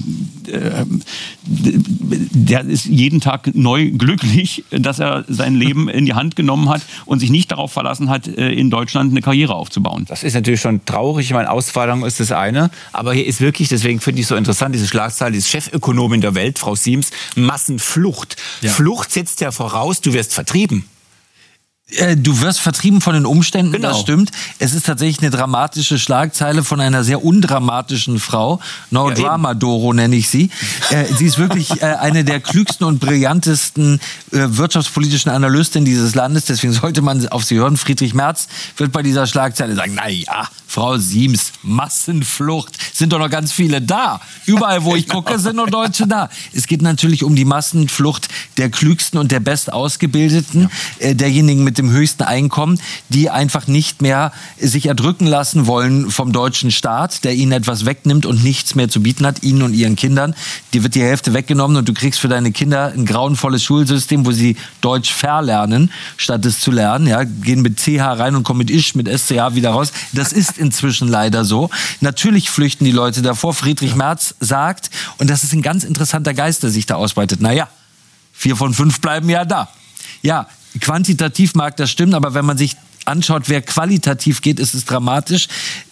der ist jeden Tag neu glücklich, dass er sein Leben in die Hand genommen hat und sich nicht darauf verlassen hat, in Deutschland eine Karriere aufzubauen. Das ist natürlich schon traurig. Ich meine, Auswanderung ist das eine, aber hier ist wirklich, deswegen finde ich so interessant, diese Schlagzeile, die Chefökonomin der Welt, Frau Siems, Massenflucht. Ja. Flucht setzt ja voraus, du wirst vertrieben. Du wirst vertrieben von den Umständen, genau. Das stimmt. Es ist tatsächlich eine dramatische Schlagzeile von einer sehr undramatischen Frau. No Drama Doro nenne ich sie. Sie ist wirklich eine der klügsten und brillantesten wirtschaftspolitischen Analystinnen dieses Landes. Deswegen sollte man auf sie hören. Friedrich Merz wird bei dieser Schlagzeile sagen, naja, Frau Siems, Massenflucht, sind doch noch ganz viele da. Überall, wo ich gucke, sind noch Deutsche da. Es geht natürlich um die Massenflucht der klügsten und der bestausgebildeten, derjenigen mit dem höchsten Einkommen, die einfach nicht mehr sich erdrücken lassen wollen vom deutschen Staat, der ihnen etwas wegnimmt und nichts mehr zu bieten hat, ihnen und ihren Kindern. Dir wird die Hälfte weggenommen und du kriegst für deine Kinder ein grauenvolles Schulsystem, wo sie Deutsch verlernen, statt es zu lernen. Ja, gehen mit CH rein und kommen mit ISCH, mit SCH wieder raus. Das ist inzwischen leider so. Natürlich flüchten die Leute davor. Friedrich Merz sagt, und das ist ein ganz interessanter Geist, der sich da ausbreitet, 4 von 5 bleiben ja da. Ja, quantitativ mag das stimmen, aber wenn man sich anschaut, wer qualitativ geht, ist es dramatisch.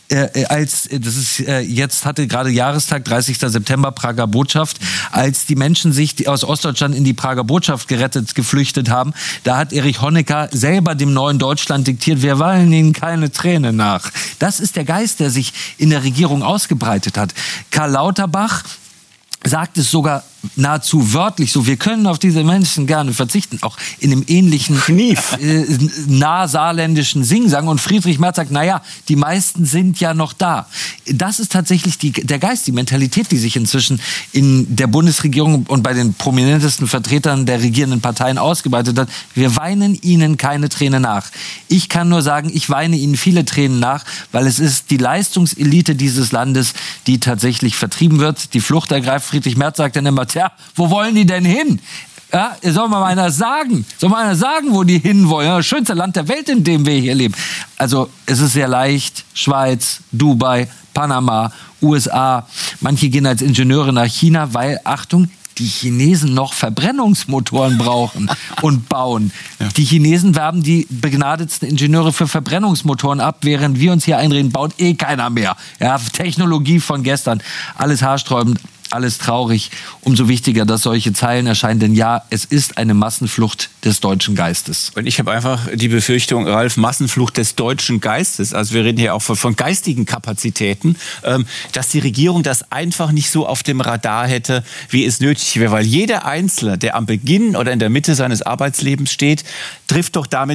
Jetzt hatte gerade Jahrestag, 30. September, Prager Botschaft, als die Menschen sich aus Ostdeutschland in die Prager Botschaft geflüchtet haben, da hat Erich Honecker selber dem neuen Deutschland diktiert, wir weinen ihnen keine Träne nach. Das ist der Geist, der sich in der Regierung ausgebreitet hat. Karl Lauterbach sagt es sogar nahezu wörtlich so, wir können auf diese Menschen gerne verzichten, auch in einem ähnlichen nahsaarländischen Singsang. Und Friedrich Merz sagt, die meisten sind ja noch da. Das ist tatsächlich der Geist, die Mentalität, die sich inzwischen in der Bundesregierung und bei den prominentesten Vertretern der regierenden Parteien ausgebreitet hat. Wir weinen ihnen keine Träne nach. Ich kann nur sagen, ich weine ihnen viele Tränen nach, weil es ist die Leistungselite dieses Landes, die tatsächlich vertrieben wird, die Flucht ergreift. Friedrich Merz sagt dann immer, wo wollen die denn hin? Ja, soll mal einer sagen, wo die hinwollen? Ja, das schönste Land der Welt, in dem wir hier leben. Also es ist sehr leicht, Schweiz, Dubai, Panama, USA. Manche gehen als Ingenieure nach China, weil, Achtung, die Chinesen noch Verbrennungsmotoren brauchen und bauen. Ja. Die Chinesen werben die begnadetsten Ingenieure für Verbrennungsmotoren ab, während wir uns hier einreden, baut keiner mehr. Ja, Technologie von gestern, alles haarsträubend. Alles traurig, umso wichtiger, dass solche Zeilen erscheinen, denn ja, es ist eine Massenflucht des deutschen Geistes. Und ich habe einfach die Befürchtung, Ralf, Massenflucht des deutschen Geistes, also wir reden hier auch von geistigen Kapazitäten, dass die Regierung das einfach nicht so auf dem Radar hätte, wie es nötig wäre, weil jeder Einzelne, der am Beginn oder in der Mitte seines Arbeitslebens steht, trifft doch damit die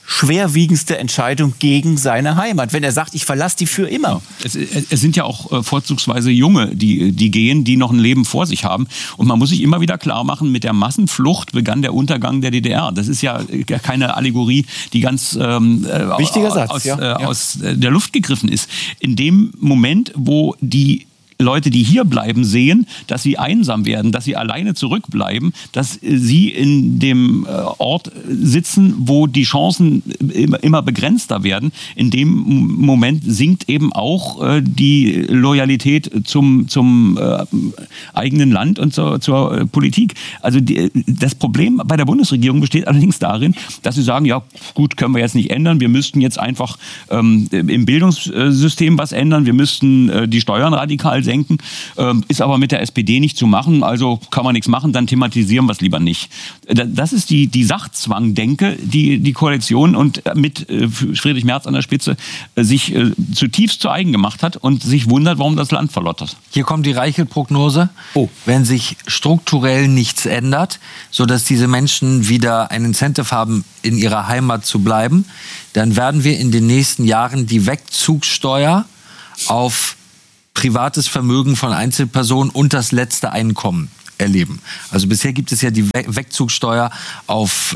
schwerwiegendste Entscheidung gegen seine Heimat, wenn er sagt, ich verlasse die für immer. Es sind ja auch vorzugsweise Junge, die gehen, die noch ein Leben vor sich haben. Und man muss sich immer wieder klar machen, mit der Massenflucht begann der Untergang der DDR. Das ist ja keine Allegorie, die ganz wichtiger Satz, aus der Luft gegriffen ist. In dem Moment, wo die Leute, die hier bleiben, sehen, dass sie einsam werden, dass sie alleine zurückbleiben, dass sie in dem Ort sitzen, wo die Chancen immer begrenzter werden. In dem Moment sinkt eben auch die Loyalität zum eigenen Land und zur Politik. Also das Problem bei der Bundesregierung besteht allerdings darin, dass sie sagen, ja gut, können wir jetzt nicht ändern, wir müssten jetzt einfach im Bildungssystem was ändern, wir müssten die Steuern radikal senken, ist aber mit der SPD nicht zu machen, also kann man nichts machen, dann thematisieren wir es lieber nicht. Das ist die Sachzwang-Denke, die Koalition und mit Friedrich Merz an der Spitze sich zutiefst zu eigen gemacht hat und sich wundert, warum das Land verlottert. Hier kommt die Reichelt-Prognose. Wenn sich strukturell nichts ändert, sodass diese Menschen wieder ein Incentive haben, in ihrer Heimat zu bleiben, dann werden wir in den nächsten Jahren die Wegzugssteuer auf privates Vermögen von Einzelpersonen und das letzte Einkommen erleben. Also bisher gibt es ja die Wegzugssteuer auf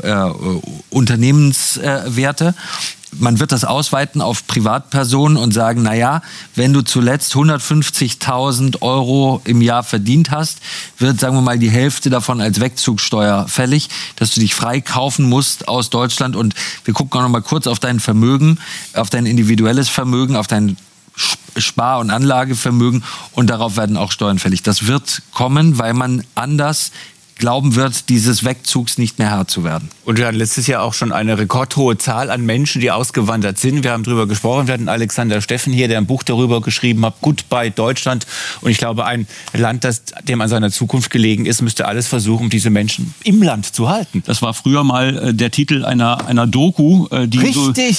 Unternehmenswerte. Man wird das ausweiten auf Privatpersonen und sagen, naja, wenn du zuletzt 150.000 Euro im Jahr verdient hast, wird, sagen wir mal, die Hälfte davon als Wegzugssteuer fällig, dass du dich frei kaufen musst aus Deutschland. Und wir gucken auch noch mal kurz auf dein Vermögen, auf dein individuelles Vermögen, auf dein Spar- und Anlagevermögen und darauf werden auch Steuern fällig. Das wird kommen, weil man anders glauben wird, dieses Wegzugs nicht mehr Herr zu werden. Und wir hatten letztes Jahr auch schon eine rekordhohe Zahl an Menschen, die ausgewandert sind. Wir haben darüber gesprochen. Wir hatten Alexander Steffen hier, der ein Buch darüber geschrieben hat, Goodbye Deutschland. Und ich glaube, ein Land, dem an seiner Zukunft gelegen ist, müsste alles versuchen, um diese Menschen im Land zu halten. Das war früher mal der Titel einer Doku, die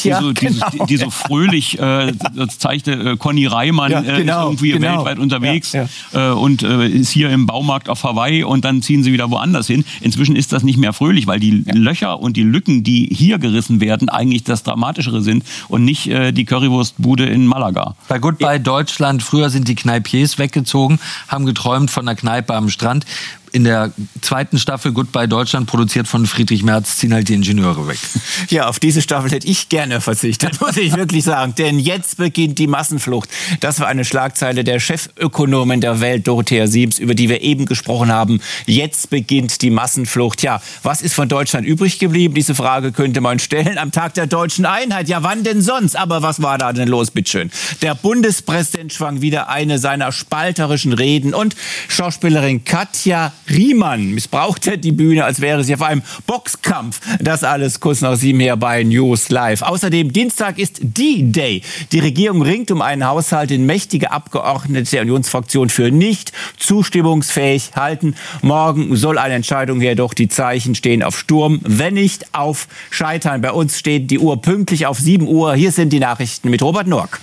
so fröhlich zeigte, Conny Reimann ist irgendwie weltweit unterwegs und ist hier im Baumarkt auf Hawaii und dann ziehen sie wieder woanders hin. Inzwischen ist das nicht mehr fröhlich, weil die Löcher und die Lücken, die hier gerissen werden, eigentlich das Dramatischere sind und nicht die Currywurstbude in Malaga. Bei Goodbye Deutschland, früher sind die Kneipiers weggezogen, haben geträumt von einer Kneipe am Strand. In der zweiten Staffel Goodbye Deutschland, produziert von Friedrich Merz, ziehen halt die Ingenieure weg. Ja, auf diese Staffel hätte ich gerne verzichtet, muss ich wirklich sagen. Denn jetzt beginnt die Massenflucht. Das war eine Schlagzeile der Chefökonomin der Welt, Dorothea Siems, über die wir eben gesprochen haben. Jetzt beginnt die Massenflucht. Ja, was ist von Deutschland übrig geblieben? Diese Frage könnte man stellen am Tag der deutschen Einheit. Ja, wann denn sonst? Aber was war da denn los, bitteschön? Der Bundespräsident schwang wieder eine seiner spalterischen Reden und Schauspielerin Katja Riemann missbrauchte die Bühne, als wäre sie auf einem Boxkampf. Das alles kurz nach 7 hier bei News Live. Außerdem, Dienstag ist D-Day. Die Regierung ringt um einen Haushalt, den mächtige Abgeordnete der Unionsfraktion für nicht zustimmungsfähig halten. Morgen soll eine Entscheidung her, doch die Zeichen stehen auf Sturm, wenn nicht auf Scheitern. Bei uns steht die Uhr pünktlich auf 7 Uhr. Hier sind die Nachrichten mit Robert Norck.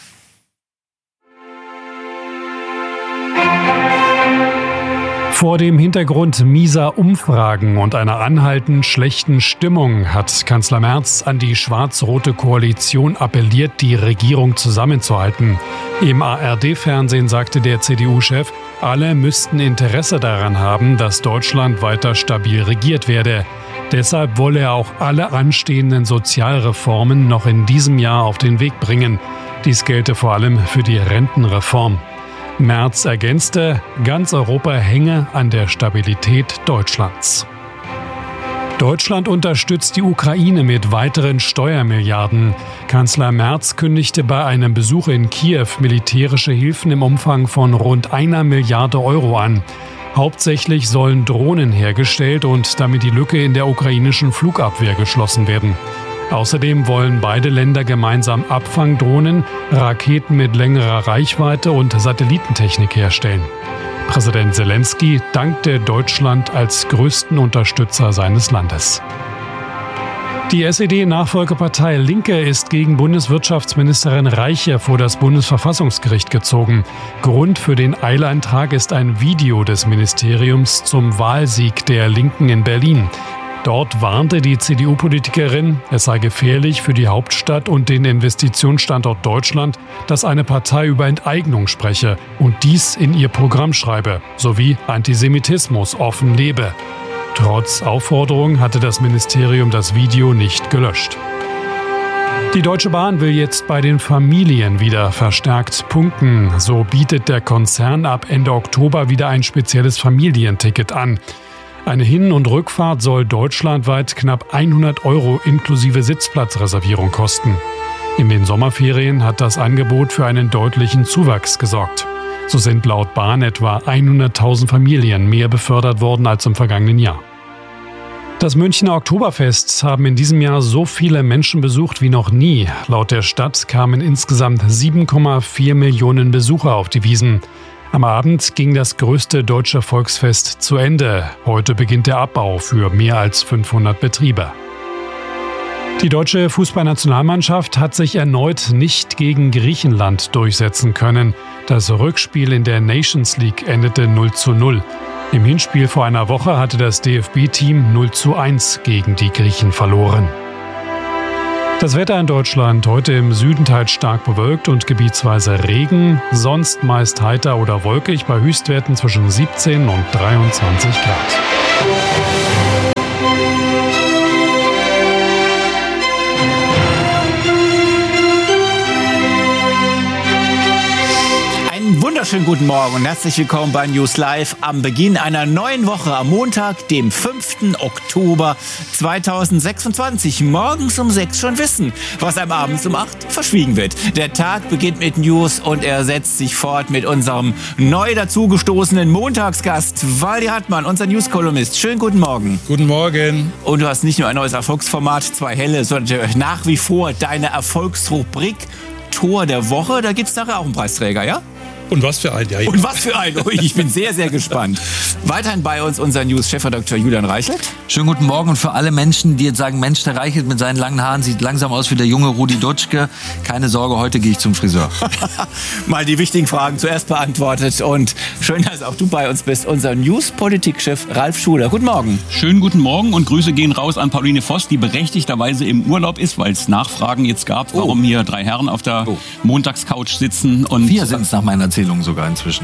Vor dem Hintergrund mieser Umfragen und einer anhaltend schlechten Stimmung hat Kanzler Merz an die schwarz-rote Koalition appelliert, die Regierung zusammenzuhalten. Im ARD-Fernsehen sagte der CDU-Chef, alle müssten Interesse daran haben, dass Deutschland weiter stabil regiert werde. Deshalb wolle er auch alle anstehenden Sozialreformen noch in diesem Jahr auf den Weg bringen. Dies gelte vor allem für die Rentenreform. Merz ergänzte, ganz Europa hänge an der Stabilität Deutschlands. Deutschland unterstützt die Ukraine mit weiteren Steuermilliarden. Kanzler Merz kündigte bei einem Besuch in Kiew militärische Hilfen im Umfang von rund 1 Milliarde Euro an. Hauptsächlich sollen Drohnen hergestellt und damit die Lücke in der ukrainischen Flugabwehr geschlossen werden. Außerdem wollen beide Länder gemeinsam Abfangdrohnen, Raketen mit längerer Reichweite und Satellitentechnik herstellen. Präsident Zelensky dankte Deutschland als größten Unterstützer seines Landes. Die SED-Nachfolgepartei Linke ist gegen Bundeswirtschaftsministerin Reiche vor das Bundesverfassungsgericht gezogen. Grund für den Eileintrag ist ein Video des Ministeriums zum Wahlsieg der Linken in Berlin. Dort warnte die CDU-Politikerin, es sei gefährlich für die Hauptstadt und den Investitionsstandort Deutschland, dass eine Partei über Enteignung spreche und dies in ihr Programm schreibe, sowie Antisemitismus offen lebe. Trotz Aufforderung hatte das Ministerium das Video nicht gelöscht. Die Deutsche Bahn will jetzt bei den Familien wieder verstärkt punkten. So bietet der Konzern ab Ende Oktober wieder ein spezielles Familienticket an. Eine Hin- und Rückfahrt soll deutschlandweit knapp 100 € inklusive Sitzplatzreservierung kosten. In den Sommerferien hat das Angebot für einen deutlichen Zuwachs gesorgt. So sind laut Bahn etwa 100.000 Familien mehr befördert worden als im vergangenen Jahr. Das Münchner Oktoberfest haben in diesem Jahr so viele Menschen besucht wie noch nie. Laut der Stadt kamen insgesamt 7,4 Millionen Besucher auf die Wiesn. Am Abend ging das größte deutsche Volksfest zu Ende. Heute beginnt der Abbau für mehr als 500 Betriebe. Die deutsche Fußballnationalmannschaft hat sich erneut nicht gegen Griechenland durchsetzen können. Das Rückspiel in der Nations League endete 0:0. Im Hinspiel vor einer Woche hatte das DFB-Team 0:1 gegen die Griechen verloren. Das Wetter in Deutschland: heute im Süden teils stark bewölkt und gebietsweise Regen, sonst meist heiter oder wolkig bei Höchstwerten zwischen 17 und 23 Grad. Wunderschönen guten Morgen und herzlich willkommen bei News Live am Beginn einer neuen Woche am Montag, dem 5. Oktober 2026. Morgens um 6 schon wissen, was einem abends um 8 verschwiegen wird. Der Tag beginnt mit News und er setzt sich fort mit unserem neu dazugestoßenen Montagsgast, Waldi Hartmann, unser News-Kolumnist. Schönen guten Morgen. Guten Morgen. Und du hast nicht nur ein neues Erfolgsformat, 2 Helle, sondern nach wie vor deine Erfolgsrubrik Tor der Woche. Da gibt es nachher auch einen Preisträger, ja? Und was für ein, ja. Und was für ein. Oh, ich bin sehr, sehr gespannt. Weiterhin bei uns unser News-Chefredakteur Julian Reichelt. Schönen guten Morgen. Und für alle Menschen, die jetzt sagen, Mensch, der Reichelt mit seinen langen Haaren sieht langsam aus wie der junge Rudi Dutschke. Keine Sorge, heute gehe ich zum Friseur. Mal die wichtigen Fragen zuerst beantwortet. Und schön, dass auch du bei uns bist. Unser News-Politik-Chef Ralf Schuler. Guten Morgen. Schönen guten Morgen und Grüße gehen raus an Pauline Voss, die berechtigterweise im Urlaub ist, weil es Nachfragen jetzt gab, warum hier 3 Herren auf der Montagscouch sitzen. Und 4 sind es nach meiner Erzählung sogar inzwischen.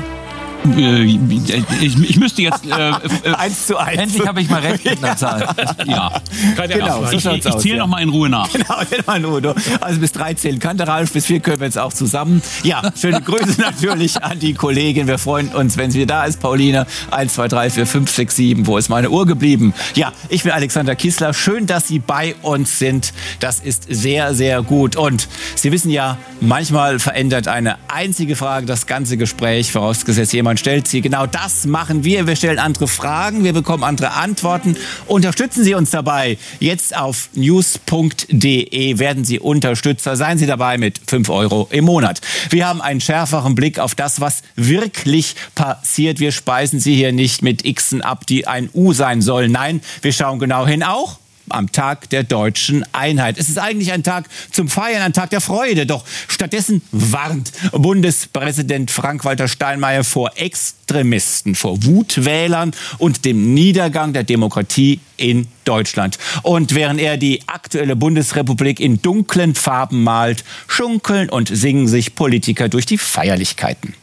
Ich müsste jetzt 1:1. Endlich habe ich mal recht mit einer Zahl. Ja, genau. Ich zähle noch mal in Ruhe nach. Genau, in Ruhe. Also bis 3 zählen kann der Ralf, bis 4 können wir jetzt auch zusammen. Ja, schöne Grüße natürlich an die Kollegin. Wir freuen uns, wenn sie da ist. Pauline, 1, 2, 3, 4, 5, 6, 7. Wo ist meine Uhr geblieben? Ja, ich bin Alexander Kissler. Schön, dass Sie bei uns sind. Das ist sehr, sehr gut. Und Sie wissen ja, manchmal verändert eine einzige Frage das ganze Gespräch, vorausgesetzt jemand stellt sie. Genau das machen wir. Wir stellen andere Fragen, wir bekommen andere Antworten. Unterstützen Sie uns dabei. Jetzt auf news.de werden Sie Unterstützer. Seien Sie dabei mit 5 € im Monat. Wir haben einen schärferen Blick auf das, was wirklich passiert. Wir speisen Sie hier nicht mit Xen ab, die ein U sein sollen. Nein, wir schauen genau hin, auch am Tag der deutschen Einheit. Es ist eigentlich ein Tag zum Feiern, ein Tag der Freude. Doch stattdessen warnt Bundespräsident Frank-Walter Steinmeier vor Extremisten, vor Wutwählern und dem Niedergang der Demokratie in Deutschland. Und während er die aktuelle Bundesrepublik in dunklen Farben malt, schunkeln und singen sich Politiker durch die Feierlichkeiten.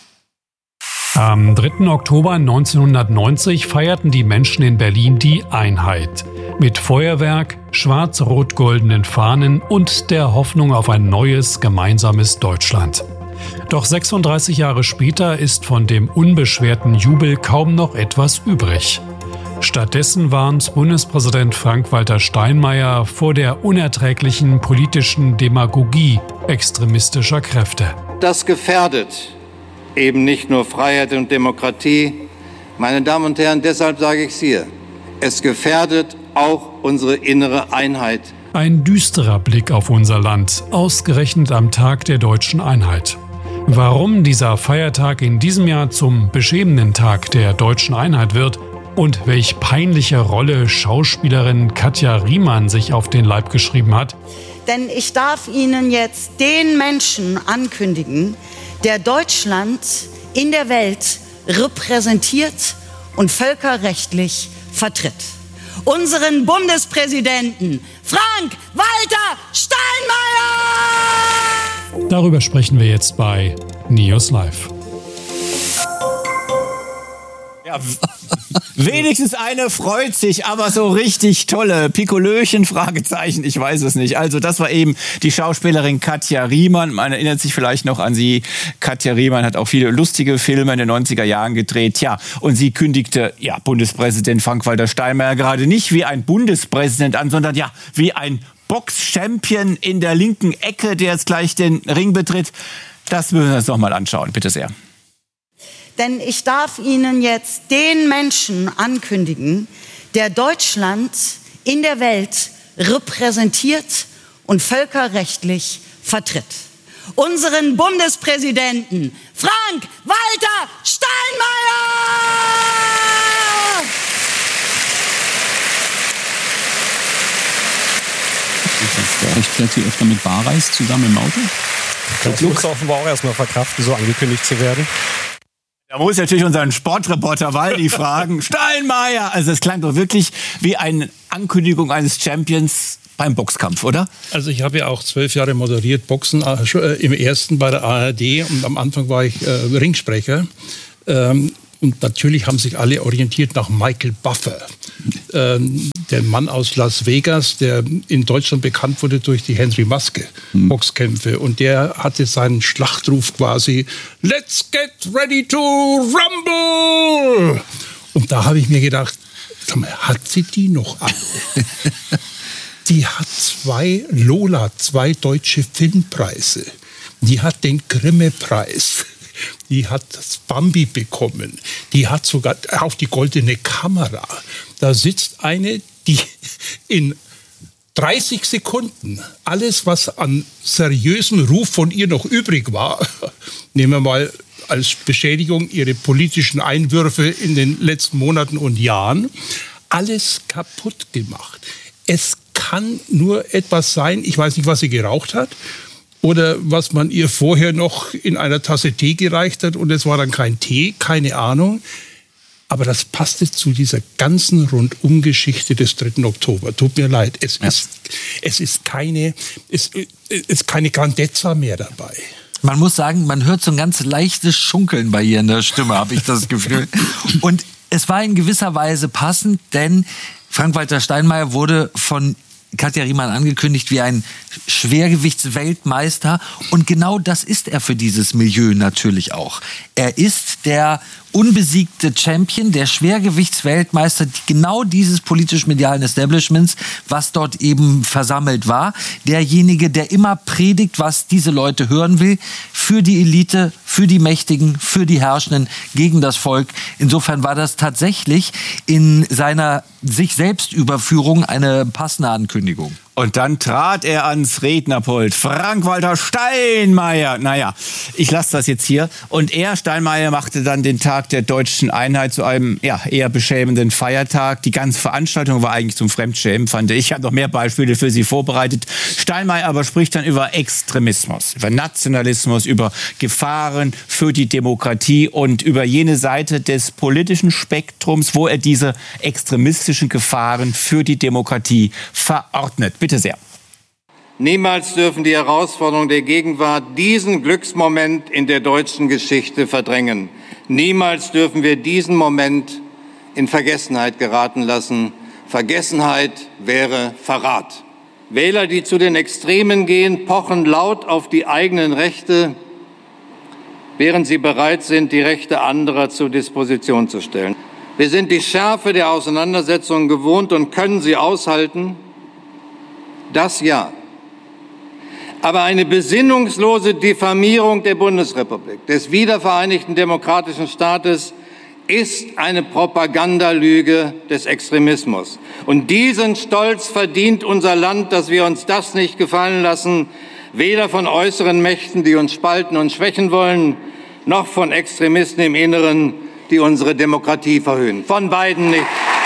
Am 3. Oktober 1990 feierten die Menschen in Berlin die Einheit. Mit Feuerwerk, schwarz-rot-goldenen Fahnen und der Hoffnung auf ein neues, gemeinsames Deutschland. Doch 36 Jahre später ist von dem unbeschwerten Jubel kaum noch etwas übrig. Stattdessen warnt Bundespräsident Frank-Walter Steinmeier vor der unerträglichen politischen Demagogie extremistischer Kräfte. Das gefährdet eben nicht nur Freiheit und Demokratie. Meine Damen und Herren, deshalb sage ich es hier. Es gefährdet auch unsere innere Einheit. Ein düsterer Blick auf unser Land, ausgerechnet am Tag der deutschen Einheit. Warum dieser Feiertag in diesem Jahr zum beschämenden Tag der deutschen Einheit wird und welch peinliche Rolle Schauspielerin Katja Riemann sich auf den Leib geschrieben hat. Denn ich darf Ihnen jetzt den Menschen ankündigen, der Deutschland in der Welt repräsentiert und völkerrechtlich vertritt. unseren Bundespräsidenten Frank-Walter Steinmeier! Darüber sprechen wir jetzt bei News Live. Ja, wenigstens eine freut sich, aber so richtig tolle Pikolöchen, Fragezeichen, ich weiß es nicht. Also das war eben die Schauspielerin Katja Riemann. Man erinnert sich vielleicht noch an sie. Katja Riemann hat auch viele lustige Filme in den 90er Jahren gedreht. Ja, und sie kündigte Bundespräsident Frank-Walter Steinmeier gerade nicht wie ein Bundespräsident an, sondern wie ein Box-Champion in der linken Ecke, der jetzt gleich den Ring betritt. Das müssen wir uns noch mal anschauen. Bitte sehr. Denn ich darf Ihnen jetzt den Menschen ankündigen, der Deutschland in der Welt repräsentiert und völkerrechtlich vertritt. Unseren Bundespräsidenten Frank-Walter Steinmeier! Fährt sie öfter mit Barreis zusammen im Auto? Das muss offenbar auch erstmal verkraften, so angekündigt zu werden. Da muss natürlich unseren Sportreporter Waldi fragen. Steinmeier! Also es klang doch wirklich wie eine Ankündigung eines Champions beim Boxkampf, oder? Also ich habe ja auch 12 Jahre moderiert Boxen, im ersten bei der ARD und am Anfang war ich Ringsprecher. Und natürlich haben sich alle orientiert nach Michael Buffer, der Mann aus Las Vegas, der in Deutschland bekannt wurde durch die Henry Maske Boxkämpfe. Und der hatte seinen Schlachtruf quasi, "Let's get ready to rumble!" Und da habe ich mir gedacht, sag mal, hat sie die noch alle? Die hat zwei deutsche Filmpreise. Die hat den Grimme-Preis. Die hat das Bambi bekommen. Die hat sogar auch die Goldene Kamera. Da sitzt eine, die in 30 Sekunden alles, was an seriösem Ruf von ihr noch übrig war, nehmen wir mal als Beschädigung ihre politischen Einwürfe in den letzten Monaten und Jahren, alles kaputt gemacht. Es kann nur etwas sein, ich weiß nicht, was sie geraucht hat, oder was man ihr vorher noch in einer Tasse Tee gereicht hat und es war dann kein Tee, keine Ahnung. Aber das passte zu dieser ganzen Rundumgeschichte des 3. Oktober. Tut mir leid, es ist keine Grandezza mehr dabei. Man muss sagen, man hört so ein ganz leichtes Schunkeln bei ihr in der Stimme, habe ich das Gefühl. Und es war in gewisser Weise passend, denn Frank-Walter Steinmeier wurde von Katja Riemann angekündigt wie ein Schwergewichtsweltmeister. Und genau das ist er für dieses Milieu natürlich auch. Er ist der unbesiegte Champion, der Schwergewichtsweltmeister genau dieses politisch-medialen Establishments, was dort eben versammelt war. Derjenige, der immer predigt, was diese Leute hören will, für die Elite, für die Mächtigen, für die Herrschenden, gegen das Volk. Insofern war das tatsächlich in seiner sich selbst Überführung eine passende Ankündigung. Und dann trat er ans Rednerpult. Frank-Walter Steinmeier. Naja, ich lasse das jetzt hier. Und Steinmeier, machte dann den Tag der deutschen Einheit zu einem eher beschämenden Feiertag. Die ganze Veranstaltung war eigentlich zum Fremdschämen, fand ich. Ich habe noch mehr Beispiele für Sie vorbereitet. Steinmeier aber spricht dann über Extremismus, über Nationalismus, über Gefahren für die Demokratie und über jene Seite des politischen Spektrums, wo er diese extremistischen Gefahren für die Demokratie verordnet. Bitte sehr. Niemals dürfen die Herausforderungen der Gegenwart diesen Glücksmoment in der deutschen Geschichte verdrängen. Niemals dürfen wir diesen Moment in Vergessenheit geraten lassen. Vergessenheit wäre Verrat. Wähler, die zu den Extremen gehen, pochen laut auf die eigenen Rechte, während sie bereit sind, die Rechte anderer zur Disposition zu stellen. Wir sind die Schärfe der Auseinandersetzungen gewohnt und können sie aushalten. Das ja. Aber eine besinnungslose Diffamierung der Bundesrepublik, des wiedervereinigten demokratischen Staates, ist eine Propagandalüge des Extremismus. Und diesen Stolz verdient unser Land, dass wir uns das nicht gefallen lassen, weder von äußeren Mächten, die uns spalten und schwächen wollen, noch von Extremisten im Inneren, die unsere Demokratie verhöhnen. Von beiden nicht.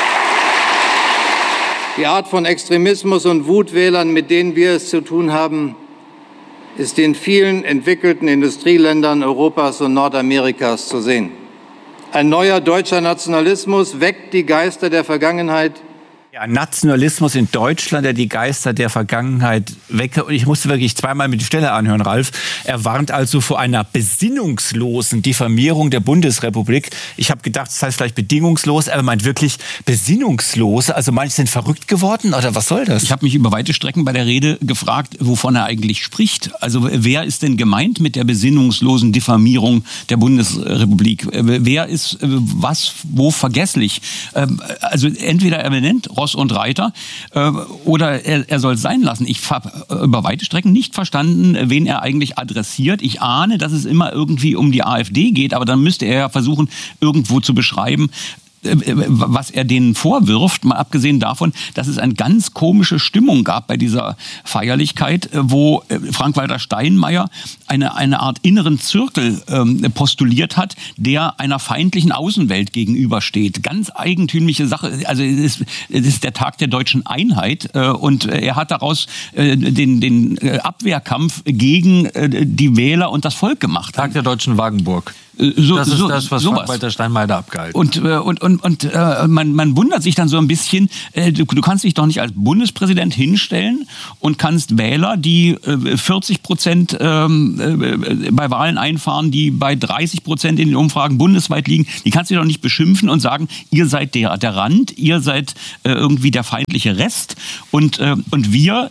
Die Art von Extremismus und Wutwählern, mit denen wir es zu tun haben, ist in vielen entwickelten Industrieländern Europas und Nordamerikas zu sehen. Ein neuer deutscher Nationalismus weckt die Geister der Vergangenheit. Ja, Nationalismus in Deutschland, der die Geister der Vergangenheit wecke. Und ich musste wirklich zweimal mit die Stelle anhören, Ralf. Er warnt also vor einer besinnungslosen Diffamierung der Bundesrepublik. Ich habe gedacht, das heißt vielleicht bedingungslos, aber er meint wirklich besinnungslos. Also manche sind verrückt geworden oder was soll das? Ich habe mich über weite Strecken bei der Rede gefragt, wovon er eigentlich spricht. Also wer ist denn gemeint mit der besinnungslosen Diffamierung der Bundesrepublik? Wer ist wo vergesslich? Also entweder er benennt Ross und Reiter oder er soll es sein lassen. Ich habe über weite Strecken nicht verstanden, wen er eigentlich adressiert. Ich ahne, dass es immer irgendwie um die AfD geht, aber dann müsste er ja versuchen, irgendwo zu beschreiben, was er denen vorwirft, mal abgesehen davon, dass es eine ganz komische Stimmung gab bei dieser Feierlichkeit, wo Frank-Walter Steinmeier eine Art inneren Zirkel postuliert hat, der einer feindlichen Außenwelt gegenübersteht. Ganz eigentümliche Sache. Also es ist der Tag der deutschen Einheit und er hat daraus den Abwehrkampf gegen die Wähler und das Volk gemacht. Tag der deutschen Wagenburg. Das ist das, was Frank-Walter Steinmeier da abgehalten hat. Und man wundert sich dann so ein bisschen, du kannst dich doch nicht als Bundespräsident hinstellen und kannst Wähler, die 40% bei Wahlen einfahren, die bei 30% in den Umfragen bundesweit liegen, die kannst du doch nicht beschimpfen und sagen, ihr seid der Rand, ihr seid irgendwie der feindliche Rest und wir,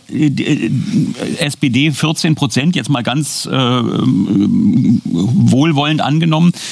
SPD 14%, jetzt mal ganz wohlwollend angenommen,